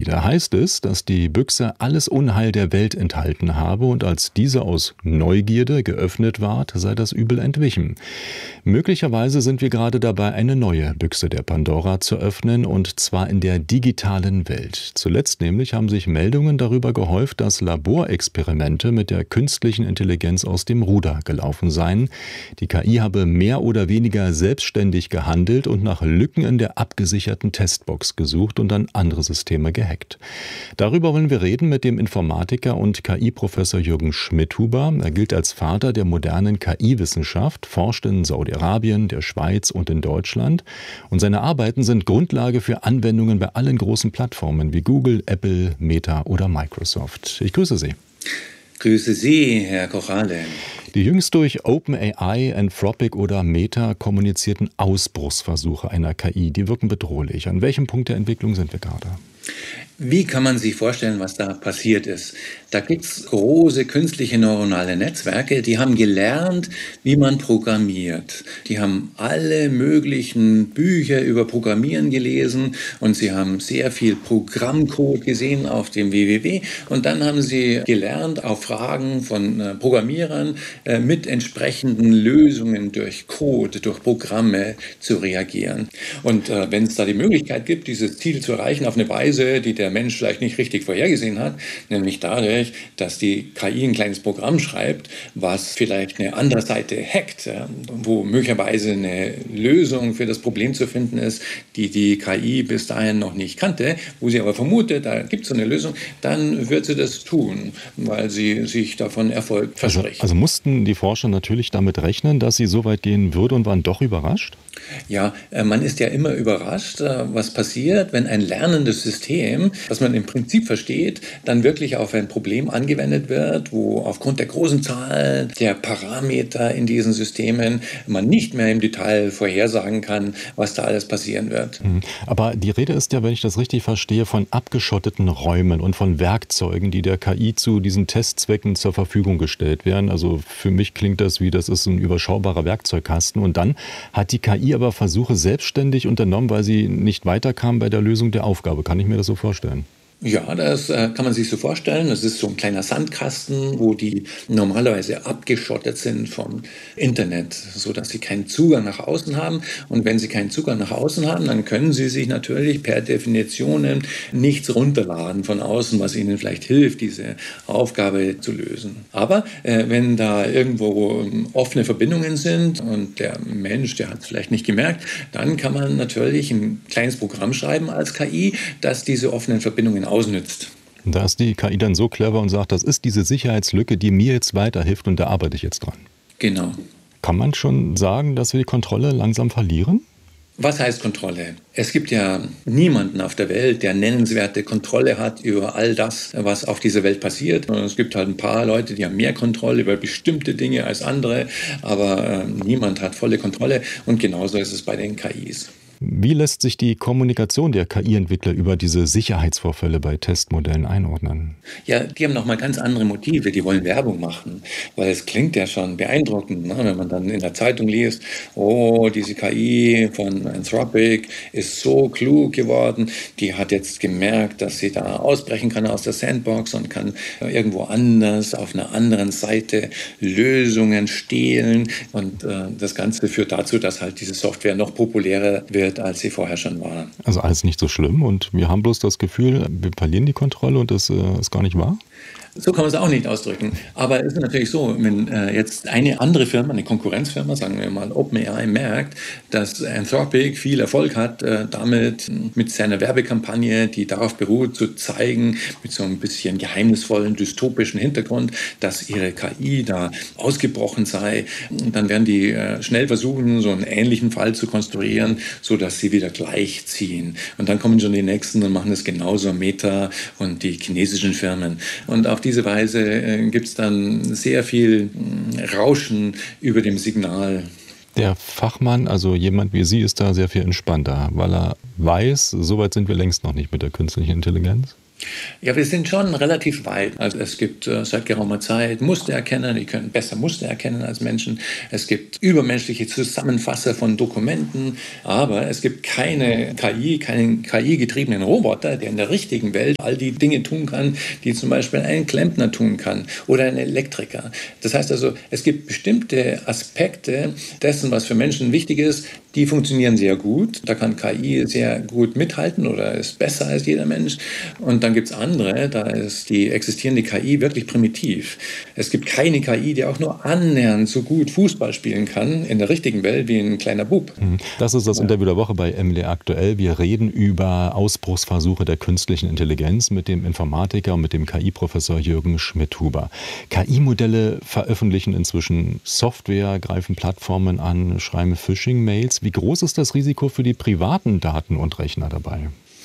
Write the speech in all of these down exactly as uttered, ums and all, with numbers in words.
Da heißt es, dass die Büchse alles Unheil der Welt enthalten habe und als diese aus Neugierde geöffnet ward, sei das Übel entwichen. Möglicherweise sind wir gerade dabei, eine neue Büchse der Pandora zu öffnen, und zwar in der digitalen Welt. Zuletzt nämlich haben sich Meldungen darüber gehäuft, dass Laborexperimente mit der künstlichen Intelligenz aus dem Ruder gelaufen seien. Die K I habe mehr oder weniger selbstständig gehandelt und nach Lücken in der abgesicherten Testbox gesucht und dann andere Systeme gehackt. Darüber wollen wir reden mit dem Informatiker und K I-Professor Jürgen Schmidhuber. Er gilt als Vater der modernen K I-Wissenschaft, forscht in Saudi-Arabien, der Schweiz und in Deutschland. Und seine Arbeiten sind Grundlage für Anwendungen bei allen großen Plattformen wie Google, Apple, Meta oder Microsoft. Ich grüße Sie. Grüße Sie, Herr Kochale. Die jüngst durch OpenAI, Anthropic oder Meta kommunizierten Ausbruchsversuche einer K I, die wirken bedrohlich. An welchem Punkt der Entwicklung sind wir gerade? Wie kann man sich vorstellen, was da passiert ist? Da gibt es große künstliche neuronale Netzwerke, die haben gelernt, wie man programmiert. Die haben alle möglichen Bücher über Programmieren gelesen und sie haben sehr viel Programmcode gesehen auf dem W W W. Und dann haben sie gelernt, auf Fragen von äh, Programmierern äh, mit entsprechenden Lösungen durch Code, durch Programme zu reagieren. Und äh, wenn es da die Möglichkeit gibt, dieses Ziel zu erreichen auf eine Weise, die der Mensch vielleicht nicht richtig vorhergesehen hat, nämlich dadurch, dass die K I ein kleines Programm schreibt, was vielleicht eine andere Seite hackt, wo möglicherweise eine Lösung für das Problem zu finden ist, die die K I bis dahin noch nicht kannte, wo sie aber vermutet, da gibt es so eine Lösung, dann wird sie das tun, weil sie sich davon Erfolg verspricht. Also, also mussten die Forscher natürlich damit rechnen, dass sie so weit gehen würde und waren doch überrascht? Ja, man ist ja immer überrascht, was passiert, wenn ein lernendes System, das man im Prinzip versteht, dann wirklich auf ein Problem angewendet wird, wo aufgrund der großen Zahl der Parameter in diesen Systemen man nicht mehr im Detail vorhersagen kann, was da alles passieren wird. Aber die Rede ist ja, wenn ich das richtig verstehe, von abgeschotteten Räumen und von Werkzeugen, die der K I zu diesen Testzwecken zur Verfügung gestellt werden. Also für mich klingt das wie, das ist ein überschaubarer Werkzeugkasten. Und dann hat die K I aber Versuche selbstständig unternommen, weil sie nicht weiterkam bei der Lösung der Aufgabe. Kann ich mir das so vorstellen? Ja, das äh, kann man sich so vorstellen. Das ist so ein kleiner Sandkasten, wo die normalerweise abgeschottet sind vom Internet, sodass sie keinen Zugang nach außen haben. Und wenn sie keinen Zugang nach außen haben, dann können sie sich natürlich per Definition nichts runterladen von außen, was ihnen vielleicht hilft, diese Aufgabe zu lösen. Aber äh, wenn da irgendwo ähm, offene Verbindungen sind und der Mensch, der hat es vielleicht nicht gemerkt, dann kann man natürlich ein kleines Programm schreiben als K I, das diese offenen Verbindungen ausnützt. Da ist die K I dann so clever und sagt, das ist diese Sicherheitslücke, die mir jetzt weiterhilft, und da arbeite ich jetzt dran. Genau. Kann man schon sagen, dass wir die Kontrolle langsam verlieren? Was heißt Kontrolle? Es gibt ja niemanden auf der Welt, der nennenswerte Kontrolle hat über all das, was auf dieser Welt passiert. Und es gibt halt ein paar Leute, die haben mehr Kontrolle über bestimmte Dinge als andere, aber äh, niemand hat volle Kontrolle, und genauso ist es bei den K Is. Wie lässt sich die Kommunikation der K I-Entwickler über diese Sicherheitsvorfälle bei Testmodellen einordnen? Ja, die haben nochmal ganz andere Motive. Die wollen Werbung machen, weil es klingt ja schon beeindruckend, ne? Wenn man dann in der Zeitung liest, oh, diese K I von Anthropic ist so klug geworden, die hat jetzt gemerkt, dass sie da ausbrechen kann aus der Sandbox und kann irgendwo anders, auf einer anderen Seite Lösungen stehlen. Und äh, das Ganze führt dazu, dass halt diese Software noch populärer wird, als sie vorher schon war. Also alles nicht so schlimm und wir haben bloß das Gefühl, wir verlieren die Kontrolle und das äh, ist gar nicht wahr? So kann man es auch nicht ausdrücken. Aber es ist natürlich so, wenn äh, jetzt eine andere Firma, eine Konkurrenzfirma, sagen wir mal OpenAI, merkt, dass Anthropic viel Erfolg hat, äh, damit mit seiner Werbekampagne, die darauf beruht, zu zeigen, mit so ein bisschen geheimnisvollen, dystopischen Hintergrund, dass ihre K I da ausgebrochen sei, dann werden die äh, schnell versuchen, so einen ähnlichen Fall zu konstruieren, sodass sie wieder gleichziehen. Und dann kommen schon die Nächsten und machen es genauso, Meta und die chinesischen Firmen. Und auf diese Weise äh, gibt es dann sehr viel äh, Rauschen über dem Signal. Der Fachmann, also jemand wie Sie, ist da sehr viel entspannter, weil er weiß, so weit sind wir längst noch nicht mit der künstlichen Intelligenz. Ja, wir sind schon relativ weit. Also es gibt äh, seit geraumer Zeit Mustererkenner, die können besser Muster erkennen als Menschen. Es gibt übermenschliche Zusammenfasser von Dokumenten, aber es gibt keine K I, keinen K I-getriebenen Roboter, der in der richtigen Welt all die Dinge tun kann, die zum Beispiel ein Klempner tun kann oder ein Elektriker. Das heißt also, es gibt bestimmte Aspekte dessen, was für Menschen wichtig ist, die funktionieren sehr gut. Da kann K I sehr gut mithalten oder ist besser als jeder Mensch. Und dann gibt es andere, da ist die existierende K I wirklich primitiv. Es gibt keine K I, die auch nur annähernd so gut Fußball spielen kann in der richtigen Welt wie ein kleiner Bub. Das ist das Interview der Woche bei M D R aktuell. Wir reden über Ausbruchsversuche der künstlichen Intelligenz mit dem Informatiker und mit dem K I-Professor Jürgen Schmidhuber. K I-Modelle veröffentlichen inzwischen Software, greifen Plattformen an, schreiben Phishing-Mails. Wie groß ist das Risiko für die privaten Daten und Rechner dabei?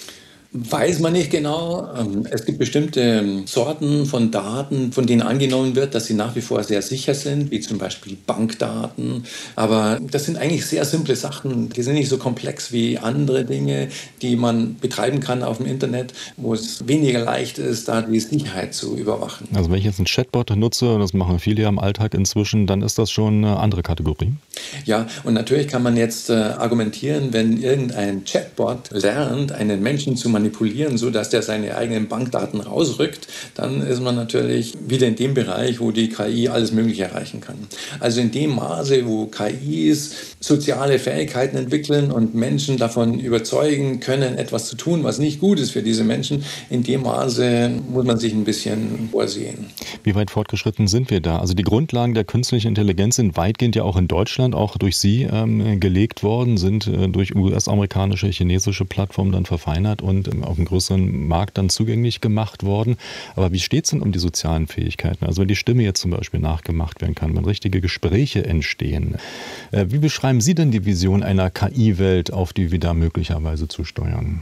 Weiß man nicht genau. Es gibt bestimmte Sorten von Daten, von denen angenommen wird, dass sie nach wie vor sehr sicher sind, wie zum Beispiel Bankdaten. Aber das sind eigentlich sehr simple Sachen. Die sind nicht so komplex wie andere Dinge, die man betreiben kann auf dem Internet, wo es weniger leicht ist, da die Sicherheit zu überwachen. Also wenn ich jetzt einen Chatbot nutze, und das machen viele ja im Alltag inzwischen, dann ist das schon eine andere Kategorie. Ja, und natürlich kann man jetzt äh, argumentieren, wenn irgendein Chatbot lernt, einen Menschen zu manipulieren, sodass der seine eigenen Bankdaten rausrückt, dann ist man natürlich wieder in dem Bereich, wo die K I alles Mögliche erreichen kann. Also in dem Maße, wo K Is soziale Fähigkeiten entwickeln und Menschen davon überzeugen können, etwas zu tun, was nicht gut ist für diese Menschen, in dem Maße muss man sich ein bisschen vorsehen. Wie weit fortgeschritten sind wir da? Also die Grundlagen der künstlichen Intelligenz sind weitgehend ja auch in Deutschland, auch durch Sie ähm, gelegt worden, sind äh, durch U S-amerikanische, chinesische Plattformen dann verfeinert und ähm, auf einem größeren Markt dann zugänglich gemacht worden. Aber wie steht es denn um die sozialen Fähigkeiten? Also wenn die Stimme jetzt zum Beispiel nachgemacht werden kann, wenn richtige Gespräche entstehen. Äh, wie beschreiben Sie denn die Vision einer K I-Welt, auf die wir da möglicherweise zusteuern?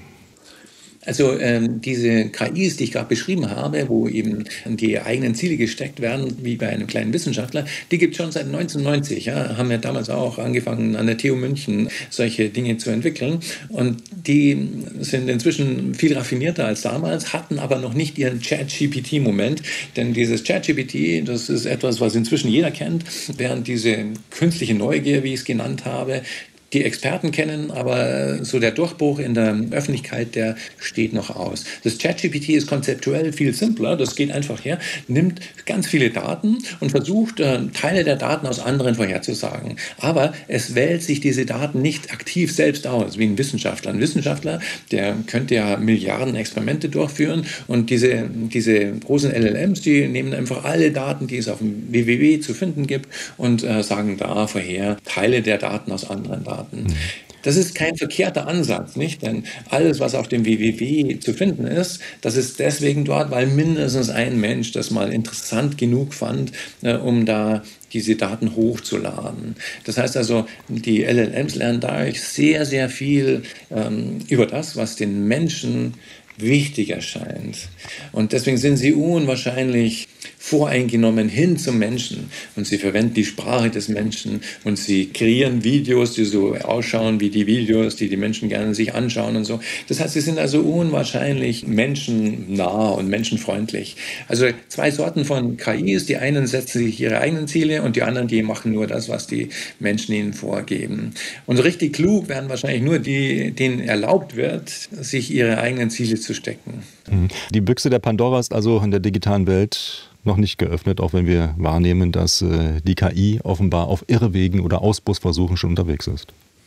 Also ähm, diese K Is, die ich gerade beschrieben habe, wo eben die eigenen Ziele gesteckt werden, wie bei einem kleinen Wissenschaftler, die gibt es schon seit neunzehnhundertneunzig. Ja, haben ja damals auch angefangen, an der T U München solche Dinge zu entwickeln. Und die sind inzwischen viel raffinierter als damals, hatten aber noch nicht ihren Chat-G P T-Moment. Denn dieses Chat-G P T, das ist etwas, was inzwischen jeder kennt, während diese künstliche Neugier, wie ich es genannt habe, die Experten kennen, aber so der Durchbruch in der Öffentlichkeit, der steht noch aus. Das Chat G P T ist konzeptuell viel simpler. Das geht einfach her, nimmt ganz viele Daten und versucht, Teile der Daten aus anderen vorherzusagen. Aber es wählt sich diese Daten nicht aktiv selbst aus, wie ein Wissenschaftler. Ein Wissenschaftler, der könnte ja Milliarden Experimente durchführen und diese, diese großen L L Ms, die nehmen einfach alle Daten, die es auf dem W W W zu finden gibt und äh, sagen da vorher Teile der Daten aus anderen Daten. Das ist kein verkehrter Ansatz, nicht? Denn alles, was auf dem W W W zu finden ist, das ist deswegen dort, weil mindestens ein Mensch das mal interessant genug fand, äh, um da diese Daten hochzuladen. Das heißt also, die L L Ms lernen dadurch sehr, sehr viel ähm, über das, was den Menschen wichtig erscheint. Und deswegen sind sie unwahrscheinlich voreingenommen hin zum Menschen und sie verwenden die Sprache des Menschen und sie kreieren Videos, die so ausschauen wie die Videos, die die Menschen gerne sich anschauen und so. Das heißt, sie sind also unwahrscheinlich menschennah und menschenfreundlich. Also zwei Sorten von K Is, die einen setzen sich ihre eigenen Ziele und die anderen, die machen nur das, was die Menschen ihnen vorgeben. Und richtig klug werden wahrscheinlich nur die, denen erlaubt wird, sich ihre eigenen Ziele zu stecken. Die Büchse der Pandora ist also in der digitalen Welt noch nicht geöffnet, auch wenn wir wahrnehmen, dass äh, die K I offenbar auf Irrwegen oder Ausbruchsversuchen schon unterwegs ist.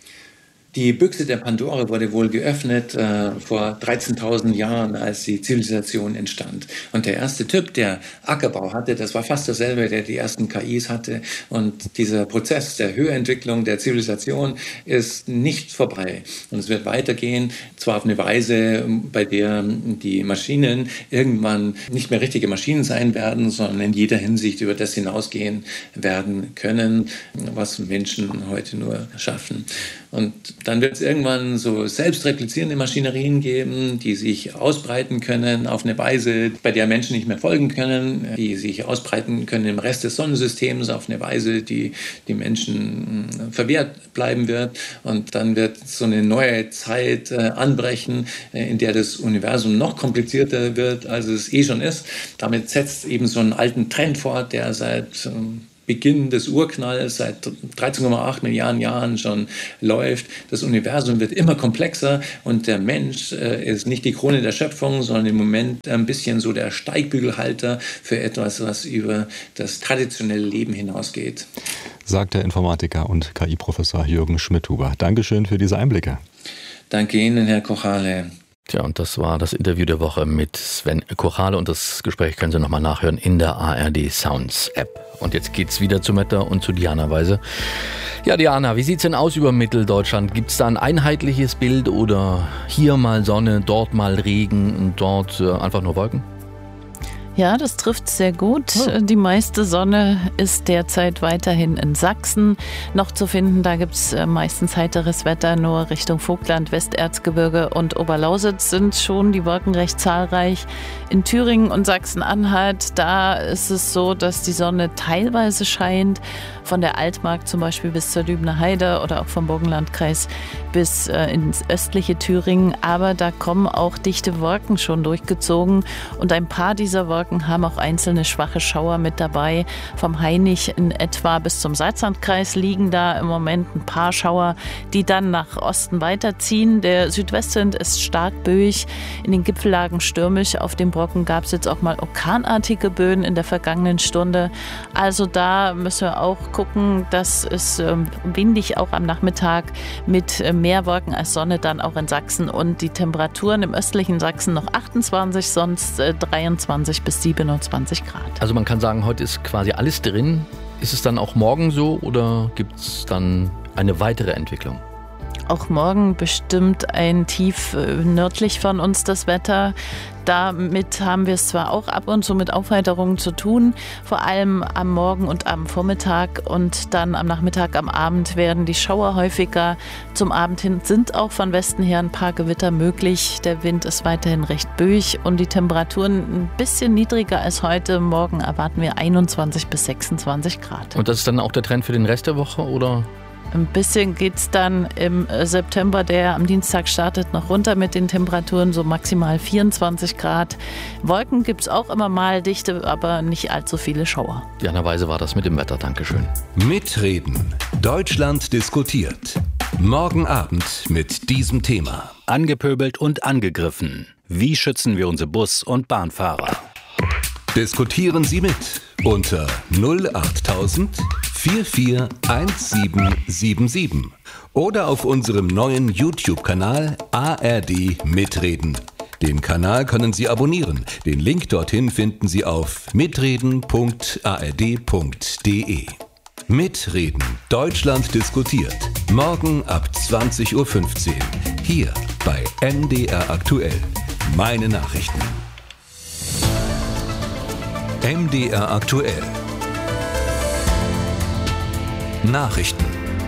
Die Büchse der Pandora wurde wohl geöffnet äh, vor dreizehntausend Jahren, als die Zivilisation entstand. Und der erste Typ, der Ackerbau hatte, das war fast dasselbe, der die ersten K Is hatte. Und dieser Prozess der Höherentwicklung der Zivilisation ist nicht vorbei. Und es wird weitergehen, zwar auf eine Weise, bei der die Maschinen irgendwann nicht mehr richtige Maschinen sein werden, sondern in jeder Hinsicht über das hinausgehen werden können, was Menschen heute nur schaffen. Und Dann wird es irgendwann so selbstreplizierende Maschinerien geben, die sich ausbreiten können auf eine Weise, bei der Menschen nicht mehr folgen können, die sich ausbreiten können im Rest des Sonnensystems auf eine Weise, die die Menschen verwehrt bleiben wird. Und dann wird so eine neue Zeit äh, anbrechen, äh, in der das Universum noch komplizierter wird, als es eh schon ist. Damit setzt eben so einen alten Trend fort, der seit ähm, Beginn des Urknalls seit dreizehn Komma acht Milliarden Jahren schon läuft. Das Universum wird immer komplexer und der Mensch äh, ist nicht die Krone der Schöpfung, sondern im Moment ein bisschen so der Steigbügelhalter für etwas, was über das traditionelle Leben hinausgeht. Sagt der Informatiker und K I-Professor Jürgen Schmidhuber. Dankeschön für diese Einblicke. Danke Ihnen, Herr Kochale. Tja, und das war das Interview der Woche mit Sven Kochale und das Gespräch können Sie nochmal nachhören in der A R D Sounds App. Und jetzt geht's wieder zu Metta und zu Diana Weise. Ja, Diana, wie sieht's denn aus über Mitteldeutschland? Gibt's da ein einheitliches Bild oder hier mal Sonne, dort mal Regen und dort äh, einfach nur Wolken? Ja, das trifft sehr gut. Oh. Die meiste Sonne ist derzeit weiterhin in Sachsen noch zu finden. Da gibt es meistens heiteres Wetter, nur Richtung Vogtland, Westerzgebirge und Oberlausitz sind schon die Wolken recht zahlreich. In Thüringen und Sachsen-Anhalt, da ist es so, dass die Sonne teilweise scheint. Von der Altmark zum Beispiel bis zur Lübner Heide oder auch vom Burgenlandkreis bis äh, ins östliche Thüringen. Aber da kommen auch dichte Wolken schon durchgezogen und ein paar dieser Wolken haben auch einzelne schwache Schauer mit dabei. Vom Hainich in etwa bis zum Salzlandkreis liegen da im Moment ein paar Schauer, die dann nach Osten weiterziehen. Der Südwestwind ist stark böig, in den Gipfellagen stürmisch. Auf dem Brocken gab es jetzt auch mal orkanartige Böen in der vergangenen Stunde. Also da müssen wir auch gucken, dass es ähm, windig auch am Nachmittag mit äh, mehr Wolken als Sonne dann auch in Sachsen und die Temperaturen im östlichen Sachsen noch achtundzwanzig, sonst äh, dreiundzwanzig bis siebenundzwanzig Grad. Also man kann sagen, heute ist quasi alles drin. Ist es dann auch morgen so oder gibt es dann eine weitere Entwicklung? Auch morgen bestimmt ein Tief nördlich von uns das Wetter. Damit haben wir es zwar auch ab und zu mit Aufheiterungen zu tun, vor allem am Morgen und am Vormittag und dann am Nachmittag, am Abend werden die Schauer häufiger. Zum Abend hin sind auch von Westen her ein paar Gewitter möglich. Der Wind ist weiterhin recht böig und die Temperaturen ein bisschen niedriger als heute. Morgen erwarten wir einundzwanzig bis sechsundzwanzig Grad. Und das ist dann auch der Trend für den Rest der Woche, oder? Ein bisschen geht es dann im September, der am Dienstag startet, noch runter mit den Temperaturen, so maximal vierundzwanzig Grad. Wolken gibt es auch immer mal, dichte, aber nicht allzu viele Schauer. Diana Weise war das mit dem Wetter, Dankeschön. Mitreden. Deutschland diskutiert. Morgen Abend mit diesem Thema. Angepöbelt und angegriffen. Wie schützen wir unsere Bus- und Bahnfahrer? Diskutieren Sie mit unter null achttausend vier vier eins sieben sieben sieben oder auf unserem neuen YouTube-Kanal A R D Mitreden. Den Kanal können Sie abonnieren. Den Link dorthin finden Sie auf mitreden punkt a r d punkt d e. Mitreden. Deutschland diskutiert. Morgen ab zwanzig Uhr fünfzehn. Hier bei M D R aktuell. Meine Nachrichten. M D R aktuell. Nachrichten.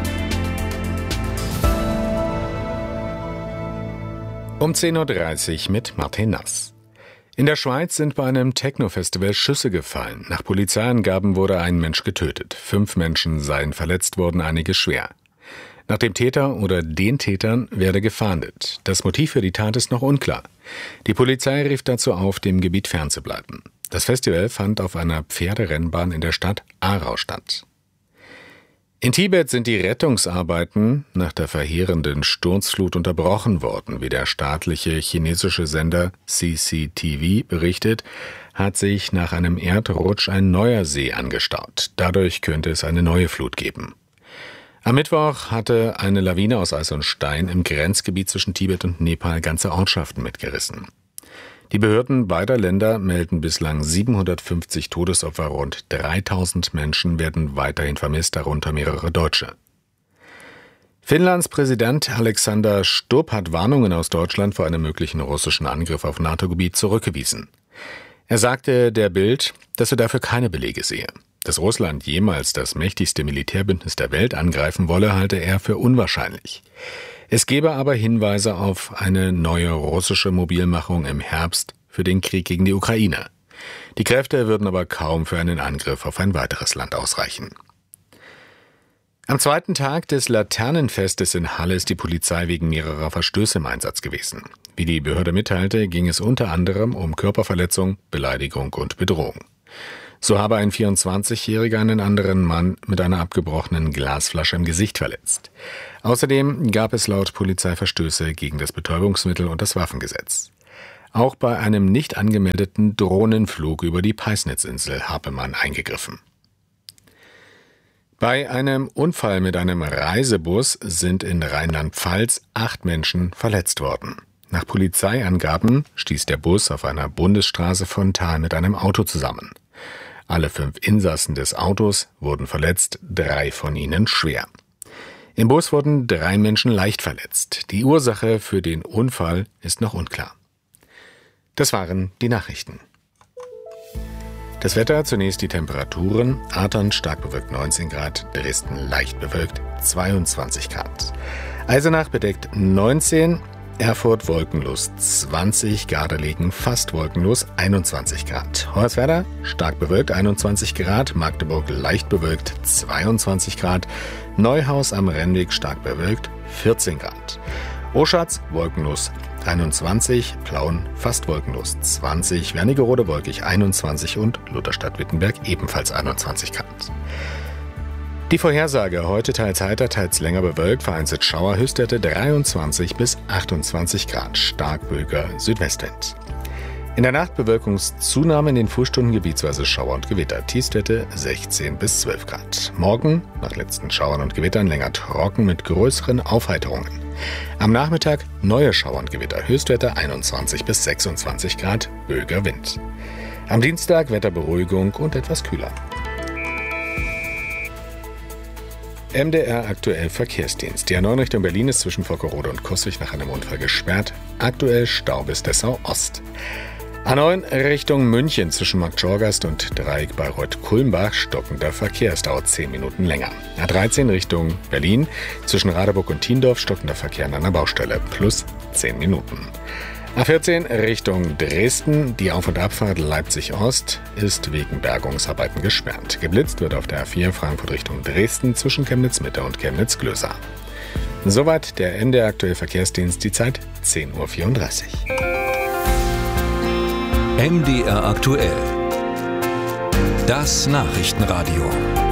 Um zehn Uhr dreißig mit Martin Nass. In der Schweiz sind bei einem Techno-Festival Schüsse gefallen. Nach Polizeiangaben wurde ein Mensch getötet. Fünf Menschen seien verletzt worden, einige schwer. Nach dem Täter oder den Tätern werde gefahndet. Das Motiv für die Tat ist noch unklar. Die Polizei rief dazu auf, dem Gebiet fernzubleiben. Das Festival fand auf einer Pferderennbahn in der Stadt Aarau statt. In Tibet sind die Rettungsarbeiten nach der verheerenden Sturzflut unterbrochen worden. Wie der staatliche chinesische Sender C C T V berichtet, hat sich nach einem Erdrutsch ein neuer See angestaut. Dadurch könnte es eine neue Flut geben. Am Mittwoch hatte eine Lawine aus Eis und Stein im Grenzgebiet zwischen Tibet und Nepal ganze Ortschaften mitgerissen. Die Behörden beider Länder melden bislang siebenhundertfünfzig Todesopfer, rund dreitausend Menschen werden weiterhin vermisst, darunter mehrere Deutsche. Finnlands Präsident Alexander Stubb hat Warnungen aus Deutschland vor einem möglichen russischen Angriff auf NATO-Gebiet zurückgewiesen. Er sagte der Bild, dass er dafür keine Belege sehe. Dass Russland jemals das mächtigste Militärbündnis der Welt angreifen wolle, halte er für unwahrscheinlich. Es gebe aber Hinweise auf eine neue russische Mobilmachung im Herbst für den Krieg gegen die Ukraine. Die Kräfte würden aber kaum für einen Angriff auf ein weiteres Land ausreichen. Am zweiten Tag des Laternenfestes in Halle ist die Polizei wegen mehrerer Verstöße im Einsatz gewesen. Wie die Behörde mitteilte, ging es unter anderem um Körperverletzung, Beleidigung und Bedrohung. So habe ein vierundzwanzigjähriger einen anderen Mann mit einer abgebrochenen Glasflasche im Gesicht verletzt. Außerdem gab es laut Polizei Verstöße gegen das Betäubungsmittel- und das Waffengesetz. Auch bei einem nicht angemeldeten Drohnenflug über die Peisnitzinsel habe man eingegriffen. Bei einem Unfall mit einem Reisebus sind in Rheinland-Pfalz acht Menschen verletzt worden. Nach Polizeiangaben stieß der Bus auf einer Bundesstraße frontal mit einem Auto zusammen. Alle fünf Insassen des Autos wurden verletzt, drei von ihnen schwer. Im Bus wurden drei Menschen leicht verletzt. Die Ursache für den Unfall ist noch unklar. Das waren die Nachrichten. Das Wetter, zunächst die Temperaturen. Adern stark bewölkt neunzehn Grad, Dresden leicht bewölkt zweiundzwanzig Grad. Eisenach bedeckt neunzehn, Erfurt wolkenlos zwanzig, Gardelegen fast wolkenlos einundzwanzig Grad. Hoyerswerda stark bewölkt einundzwanzig Grad, Magdeburg leicht bewölkt zweiundzwanzig Grad, Neuhaus am Rennweg stark bewölkt vierzehn Grad. Oschatz wolkenlos einundzwanzig, Plauen fast wolkenlos zwanzig, Wernigerode wolkig einundzwanzig und Lutherstadt-Wittenberg ebenfalls einundzwanzig Grad. Die Vorhersage: heute teils heiter, teils länger bewölkt, vereinzelt Schauer, Höchstwerte dreiundzwanzig bis achtundzwanzig Grad, stark böiger Südwestwind. In der Nacht Bewölkungszunahme in den Frühstunden gebietsweise Schauer und Gewitter, Tiefstwerte sechzehn bis zwölf Grad. Morgen, nach letzten Schauern und Gewittern, länger trocken mit größeren Aufheiterungen. Am Nachmittag neue Schauer und Gewitter, Höchstwerte einundzwanzig bis sechsundzwanzig Grad, böiger Wind. Am Dienstag Wetterberuhigung und etwas kühler. M D R aktuell Verkehrsdienst. Die A neun Richtung Berlin ist zwischen Vockerode und Coswig nach einem Unfall gesperrt. Aktuell Stau bis Dessau Ost. A neun Richtung München zwischen Marktschorgast und Dreieck Bayreuth-Kulmbach stockender Verkehr. Es dauert zehn Minuten länger. A dreizehn Richtung Berlin zwischen Radeburg und Thiendorf stockender Verkehr an einer Baustelle plus zehn Minuten. A vierzehn Richtung Dresden, die Auf- und Abfahrt Leipzig-Ost ist wegen Bergungsarbeiten gesperrt. Geblitzt wird auf der A vier Frankfurt Richtung Dresden zwischen Chemnitz-Mitte und Chemnitz-Glösa. Soweit der M D R aktuell Verkehrsdienst, die Zeit zehn Uhr vierunddreißig. M D R aktuell. Das Nachrichtenradio.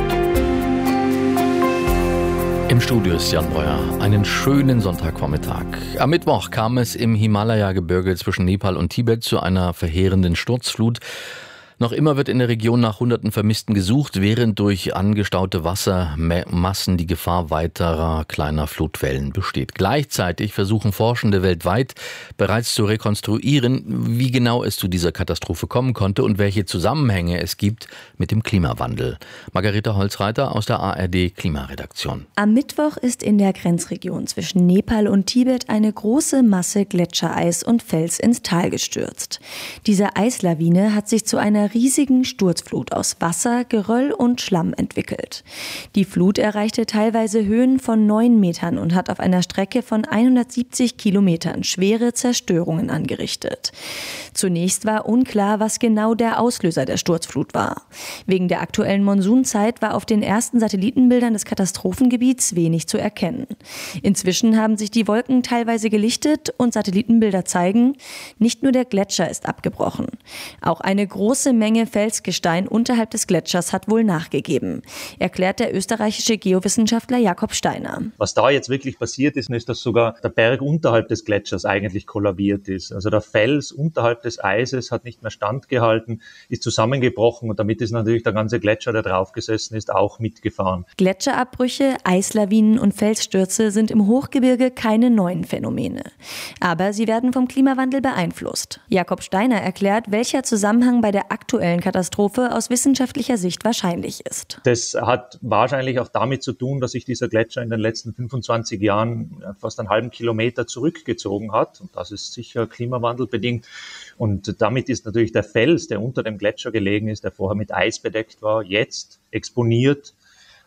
Im Studio ist Jan Breuer. Einen schönen Sonntagvormittag. Am Mittwoch kam es im Himalaya-Gebirge zwischen Nepal und Tibet zu einer verheerenden Sturzflut. Noch immer wird in der Region nach hunderten Vermissten gesucht, während durch angestaute Wassermassen die Gefahr weiterer kleiner Flutwellen besteht. Gleichzeitig versuchen Forschende weltweit bereits zu rekonstruieren, wie genau es zu dieser Katastrophe kommen konnte und welche Zusammenhänge es gibt mit dem Klimawandel. Margareta Holzreiter aus der A R D Klimaredaktion. Am Mittwoch ist in der Grenzregion zwischen Nepal und Tibet eine große Masse Gletschereis und Fels ins Tal gestürzt. Diese Eislawine hat sich zu einer riesigen Sturzflut aus Wasser, Geröll und Schlamm entwickelt. Die Flut erreichte teilweise Höhen von neun Metern und hat auf einer Strecke von hundertsiebzig Kilometern schwere Zerstörungen angerichtet. Zunächst war unklar, was genau der Auslöser der Sturzflut war. Wegen der aktuellen Monsunzeit war auf den ersten Satellitenbildern des Katastrophengebiets wenig zu erkennen. Inzwischen haben sich die Wolken teilweise gelichtet und Satellitenbilder zeigen, nicht nur der Gletscher ist abgebrochen. Auch eine große Menge Felsgestein unterhalb des Gletschers hat wohl nachgegeben, erklärt der österreichische Geowissenschaftler Jakob Steiner. Was da jetzt wirklich passiert ist, ist, dass sogar der Berg unterhalb des Gletschers eigentlich kollabiert ist. Also der Fels unterhalb des Eises hat nicht mehr standgehalten, ist zusammengebrochen und damit ist natürlich der ganze Gletscher, der draufgesessen ist, auch mitgefahren. Gletscherabbrüche, Eislawinen und Felsstürze sind im Hochgebirge keine neuen Phänomene. Aber sie werden vom Klimawandel beeinflusst. Jakob Steiner erklärt, welcher Zusammenhang bei der aktuellen Katastrophe aus wissenschaftlicher Sicht wahrscheinlich ist. Das hat wahrscheinlich auch damit zu tun, dass sich dieser Gletscher in den letzten fünfundzwanzig Jahren fast einen halben Kilometer zurückgezogen hat. Und das ist sicher klimawandelbedingt. Und damit ist natürlich der Fels, der unter dem Gletscher gelegen ist, der vorher mit Eis bedeckt war, jetzt exponiert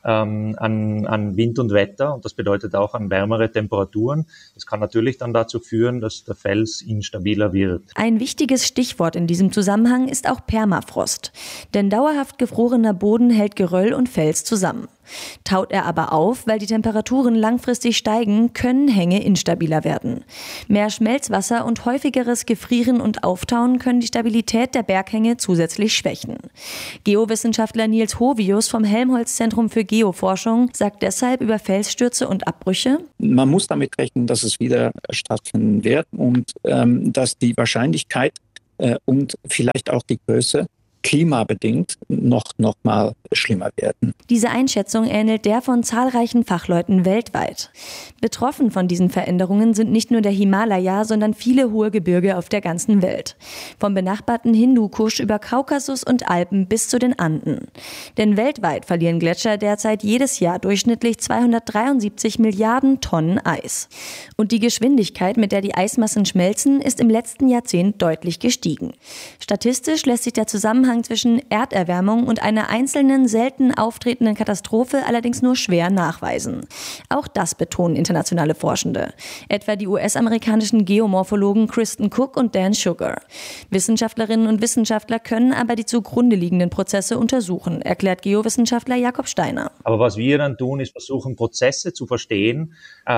ähm, an, an Wind und Wetter und das bedeutet auch an wärmere Temperaturen. Das kann natürlich dann dazu führen, dass der Fels instabiler wird. Ein wichtiges Stichwort in diesem Zusammenhang ist auch Permafrost. Denn dauerhaft gefrorener Boden hält Geröll und Fels zusammen. Taut er aber auf, weil die Temperaturen langfristig steigen, können Hänge instabiler werden. Mehr Schmelzwasser und häufigeres Gefrieren und Auftauen können die Stabilität der Berghänge zusätzlich schwächen. Geowissenschaftler Nils Hovius vom Helmholtz-Zentrum für Geoforschung sagt deshalb über Felsstürze und Abbrüche: Man muss damit rechnen, dass es wieder stattfinden wird und ähm, dass die Wahrscheinlichkeit äh, und vielleicht auch die Größe klimabedingt noch, noch mal schlimmer werden. Diese Einschätzung ähnelt der von zahlreichen Fachleuten weltweit. Betroffen von diesen Veränderungen sind nicht nur der Himalaya, sondern viele hohe Gebirge auf der ganzen Welt. Vom benachbarten Hindukusch über Kaukasus und Alpen bis zu den Anden. Denn weltweit verlieren Gletscher derzeit jedes Jahr durchschnittlich zweihundertdreiundsiebzig Milliarden Tonnen Eis. Und die Geschwindigkeit, mit der die Eismassen schmelzen, ist im letzten Jahrzehnt deutlich gestiegen. Statistisch lässt sich der Zusammenhang zwischen Erderwärmung und einer einzelnen, selten auftretenden Katastrophe allerdings nur schwer nachweisen. Auch das betonen internationale Forschende. Etwa die U S-amerikanischen Geomorphologen Kristen Cook und Dan Sugar. Wissenschaftlerinnen und Wissenschaftler können aber die zugrunde liegenden Prozesse untersuchen, erklärt Geowissenschaftler Jakob Steiner. Aber was wir dann tun, ist versuchen, Prozesse zu verstehen,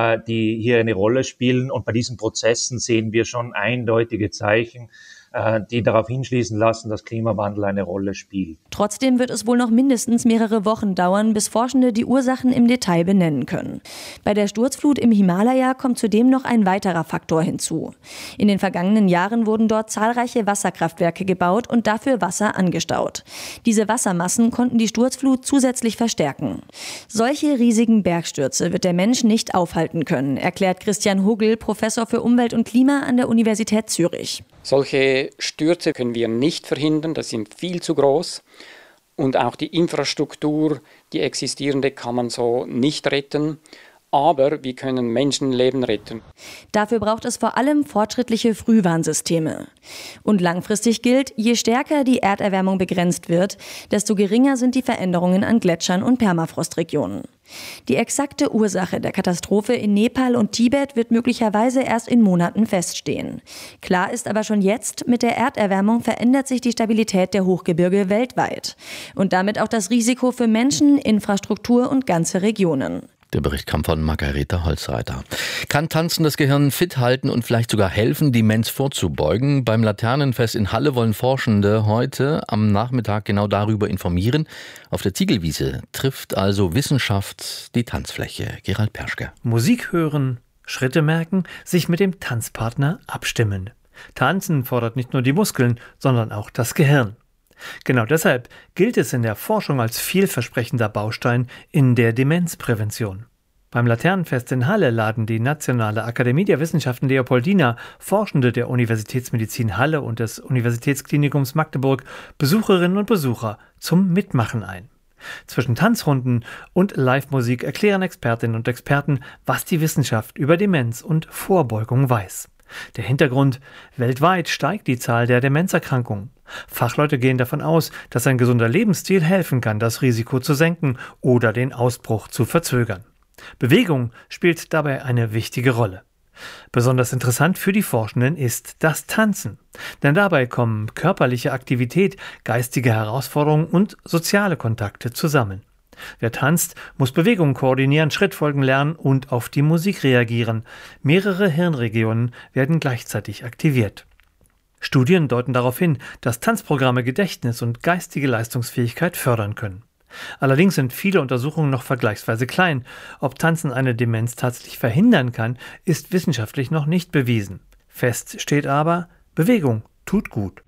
die hier eine Rolle spielen. Und bei diesen Prozessen sehen wir schon eindeutige Zeichen, die darauf hinschließen lassen, dass Klimawandel eine Rolle spielt. Trotzdem wird es wohl noch mindestens mehrere Wochen dauern, bis Forschende die Ursachen im Detail benennen können. Bei der Sturzflut im Himalaya kommt zudem noch ein weiterer Faktor hinzu. In den vergangenen Jahren wurden dort zahlreiche Wasserkraftwerke gebaut und dafür Wasser angestaut. Diese Wassermassen konnten die Sturzflut zusätzlich verstärken. Solche riesigen Bergstürze wird der Mensch nicht aufhalten können, erklärt Christian Hugel, Professor für Umwelt und Klima an der Universität Zürich. Solche Stürze können wir nicht verhindern, das sind viel zu groß. Und auch die Infrastruktur, die existierende, kann man so nicht retten. Aber wir können Menschenleben retten. Dafür braucht es vor allem fortschrittliche Frühwarnsysteme. Und langfristig gilt, je stärker die Erderwärmung begrenzt wird, desto geringer sind die Veränderungen an Gletschern und Permafrostregionen. Die exakte Ursache der Katastrophe in Nepal und Tibet wird möglicherweise erst in Monaten feststehen. Klar ist aber schon jetzt, mit der Erderwärmung verändert sich die Stabilität der Hochgebirge weltweit. Und damit auch das Risiko für Menschen, Infrastruktur und ganze Regionen. Der Bericht kam von Margareta Holzreiter. Kann Tanzen das Gehirn fit halten und vielleicht sogar helfen, Demenz vorzubeugen? Beim Laternenfest in Halle wollen Forschende heute am Nachmittag genau darüber informieren. Auf der Ziegelwiese trifft also Wissenschaft die Tanzfläche. Gerald Perschke. Musik hören, Schritte merken, sich mit dem Tanzpartner abstimmen. Tanzen fordert nicht nur die Muskeln, sondern auch das Gehirn. Genau deshalb gilt es in der Forschung als vielversprechender Baustein in der Demenzprävention. Beim Laternenfest in Halle laden die Nationale Akademie der Wissenschaften Leopoldina, Forschende der Universitätsmedizin Halle und des Universitätsklinikums Magdeburg, Besucherinnen und Besucher zum Mitmachen ein. Zwischen Tanzrunden und Live-Musik erklären Expertinnen und Experten, was die Wissenschaft über Demenz und Vorbeugung weiß. Der Hintergrund: weltweit steigt die Zahl der Demenzerkrankungen. Fachleute gehen davon aus, dass ein gesunder Lebensstil helfen kann, das Risiko zu senken oder den Ausbruch zu verzögern. Bewegung spielt dabei eine wichtige Rolle. Besonders interessant für die Forschenden ist das Tanzen. Denn dabei kommen körperliche Aktivität, geistige Herausforderungen und soziale Kontakte zusammen. Wer tanzt, muss Bewegungen koordinieren, Schrittfolgen lernen und auf die Musik reagieren. Mehrere Hirnregionen werden gleichzeitig aktiviert. Studien deuten darauf hin, dass Tanzprogramme Gedächtnis und geistige Leistungsfähigkeit fördern können. Allerdings sind viele Untersuchungen noch vergleichsweise klein. Ob Tanzen eine Demenz tatsächlich verhindern kann, ist wissenschaftlich noch nicht bewiesen. Fest steht aber, Bewegung tut gut.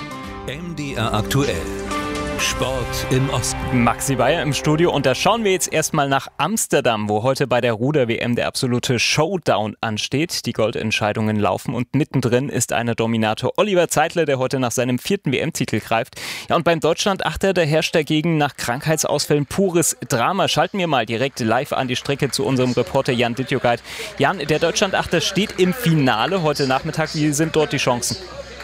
M D R aktuell. Sport im Osten. Maxi Bayer im Studio und da schauen wir jetzt erstmal nach Amsterdam, wo heute bei der Ruder-W M der absolute Showdown ansteht. Die Goldentscheidungen laufen und mittendrin ist eine Dominator Oliver Zeitler, der heute nach seinem vierten W M-Titel greift. Ja, und beim Deutschlandachter, da herrscht dagegen nach Krankheitsausfällen pures Drama. Schalten wir mal direkt live an die Strecke zu unserem Reporter Jan Dittjogait. Jan, der Deutschlandachter steht im Finale heute Nachmittag. Wie sind dort die Chancen?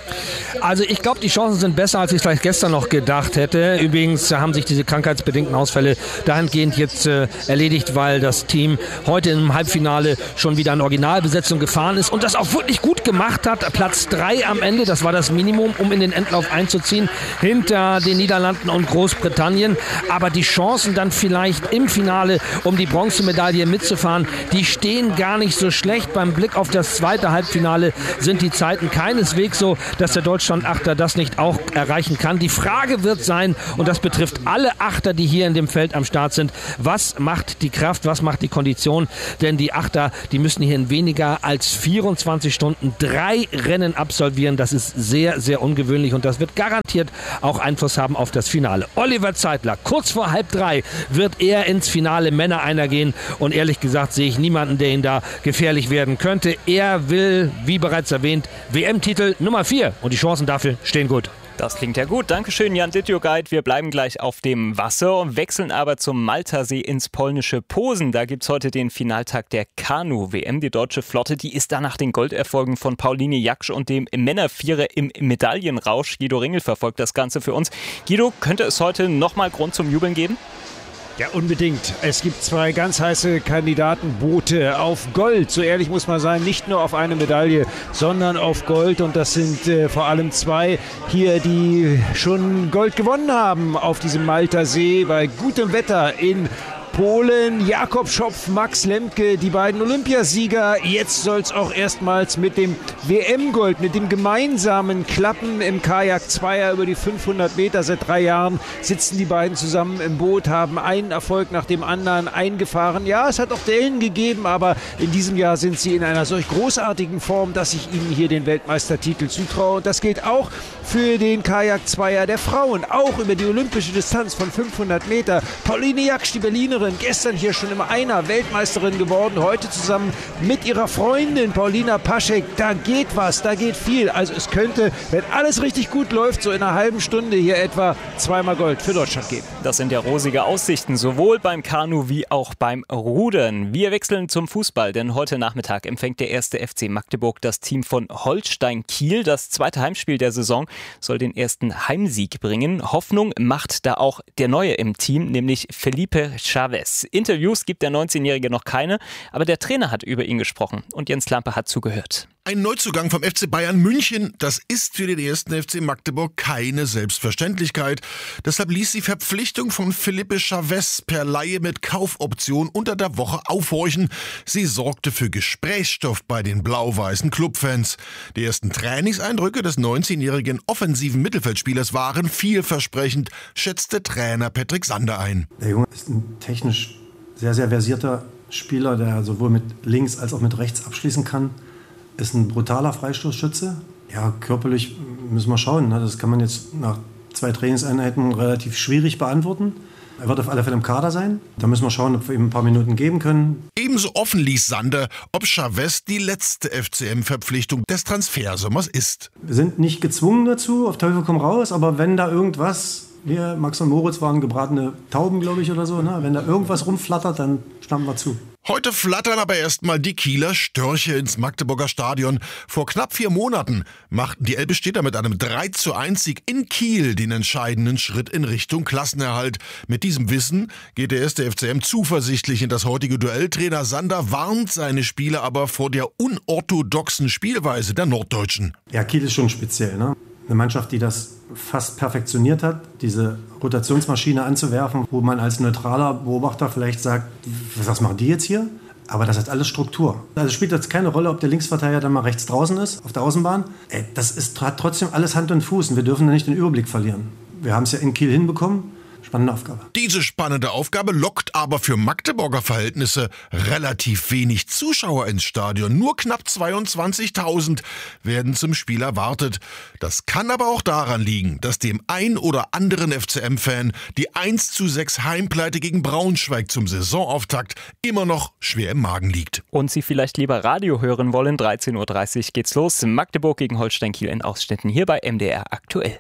Also ich glaube, die Chancen sind besser, als ich vielleicht gestern noch gedacht hätte. Übrigens haben sich diese krankheitsbedingten Ausfälle dahingehend jetzt äh, erledigt, weil das Team heute im Halbfinale schon wieder in Originalbesetzung gefahren ist und das auch wirklich gut gemacht hat. Platz drei am Ende, das war das Minimum, um in den Endlauf einzuziehen, hinter den Niederlanden und Großbritannien. Aber die Chancen dann vielleicht im Finale, um die Bronzemedaille mitzufahren, die stehen gar nicht so schlecht. Beim Blick auf das zweite Halbfinale sind die Zeiten keineswegs so, dass der Deutschland-Achter das nicht auch erreichen kann. Die Frage wird sein, und das betrifft alle Achter, die hier in dem Feld am Start sind, was macht die Kraft, was macht die Kondition? Denn die Achter, die müssen hier in weniger als vierundzwanzig Stunden drei Rennen absolvieren. Das ist sehr, sehr ungewöhnlich und das wird garantiert auch Einfluss haben auf das Finale. Oliver Zeitler, kurz vor halb drei wird er ins Finale Männer einer gehen und ehrlich gesagt sehe ich niemanden, der ihn da gefährlich werden könnte. Er will, wie bereits erwähnt, W M-Titel Nummer vier und die Chancen dafür stehen gut. Das klingt ja gut. Dankeschön, Jan Dittjoguide. Wir bleiben gleich auf dem Wasser und wechseln aber zum Maltersee ins polnische Posen. Da gibt es heute den Finaltag der Kanu-W M. Die deutsche Flotte, die ist da nach den Golderfolgen von Pauline Jaksch und dem Männervierer im Medaillenrausch. Guido Ringel verfolgt das Ganze für uns. Guido, könnte es heute nochmal Grund zum Jubeln geben? Ja, unbedingt. Es gibt zwei ganz heiße Kandidatenboote auf Gold. So ehrlich muss man sein, nicht nur auf eine Medaille, sondern auf Gold. Und das sind äh, vor allem zwei hier, die schon Gold gewonnen haben auf diesem Maltersee bei gutem Wetter in Polen. Jakob Schopf, Max Lemke, die beiden Olympiasieger. Jetzt soll es auch erstmals mit dem W M-Gold, mit dem gemeinsamen Klappen im Kajak-Zweier über die fünfhundert Meter. Seit drei Jahren sitzen die beiden zusammen im Boot, haben einen Erfolg nach dem anderen eingefahren. Ja, es hat auch Dellen gegeben, aber in diesem Jahr sind sie in einer solch großartigen Form, dass ich ihnen hier den Weltmeistertitel zutraue. Und das gilt auch für den Kajak-Zweier der Frauen. Auch über die olympische Distanz von fünfhundert Meter. Pauline Jaksch, die Berlinerin, gestern hier schon im Einer Weltmeisterin geworden, heute zusammen mit ihrer Freundin Paulina Paschek. Da geht was, da geht viel. Also es könnte, wenn alles richtig gut läuft, so in einer halben Stunde hier etwa zweimal Gold für Deutschland geben. Das sind ja rosige Aussichten, sowohl beim Kanu wie auch beim Rudern. Wir wechseln zum Fußball, denn heute Nachmittag empfängt der erste F C Magdeburg das Team von Holstein Kiel. Das zweite Heimspiel der Saison soll den ersten Heimsieg bringen. Hoffnung macht da auch der Neue im Team, nämlich Felipe Chavez. Interviews gibt der neunzehnjährige noch keine, aber der Trainer hat über ihn gesprochen und Jens Lampe hat zugehört. Ein Neuzugang vom F C Bayern München, das ist für den ersten F C Magdeburg keine Selbstverständlichkeit. Deshalb ließ die Verpflichtung von Felipe Chavez per Leihe mit Kaufoption unter der Woche aufhorchen. Sie sorgte für Gesprächsstoff bei den blau-weißen Clubfans. Die ersten Trainingseindrücke des neunzehnjährigen offensiven Mittelfeldspielers waren vielversprechend, schätzte Trainer Patrick Sander ein. Der Junge ist ein technisch sehr, sehr versierter Spieler, der sowohl mit links als auch mit rechts abschließen kann. Ist ein brutaler Freistoßschütze. Ja, körperlich müssen wir schauen. Ne? Das kann man jetzt nach zwei Trainingseinheiten relativ schwierig beantworten. Er wird auf alle Fälle im Kader sein. Da müssen wir schauen, ob wir ihm ein paar Minuten geben können. Ebenso offen ließ Sander, ob Chavez die letzte F C M-Verpflichtung des Transfersommers ist. Wir sind nicht gezwungen dazu, auf Teufel komm raus, aber wenn da irgendwas, wir, Max und Moritz waren gebratene Tauben, glaube ich, oder so, ne? Wenn da irgendwas rumflattert, dann schnappen wir zu. Heute flattern aber erstmal die Kieler Störche ins Magdeburger Stadion. Vor knapp vier Monaten machten die Elbe-Städter mit einem drei zu eins Sieg in Kiel den entscheidenden Schritt in Richtung Klassenerhalt. Mit diesem Wissen geht der erste F C M zuversichtlich in das heutige Duell. Trainer Sander warnt seine Spieler aber vor der unorthodoxen Spielweise der Norddeutschen. Ja, Kiel ist schon speziell, ne? Eine Mannschaft, die das fast perfektioniert hat, diese Rotationsmaschine anzuwerfen, wo man als neutraler Beobachter vielleicht sagt, was machen die jetzt hier? Aber das hat alles Struktur. Also spielt jetzt keine Rolle, ob der Linksverteidiger dann mal rechts draußen ist, auf der Außenbahn. Ey, das ist, hat trotzdem alles Hand und Fuß und wir dürfen da nicht den Überblick verlieren. Wir haben es ja in Kiel hinbekommen. Spannende Aufgabe. Diese spannende Aufgabe lockt aber für Magdeburger Verhältnisse relativ wenig Zuschauer ins Stadion. Nur knapp zweiundzwanzigtausend werden zum Spiel erwartet. Das kann aber auch daran liegen, dass dem ein oder anderen F C M-Fan die eins zu sechs Heimpleite gegen Braunschweig zum Saisonauftakt immer noch schwer im Magen liegt. Und Sie vielleicht lieber Radio hören wollen, dreizehn Uhr dreißig geht's los. Magdeburg gegen Holstein Kiel in Ausschnitten hier bei M D R aktuell.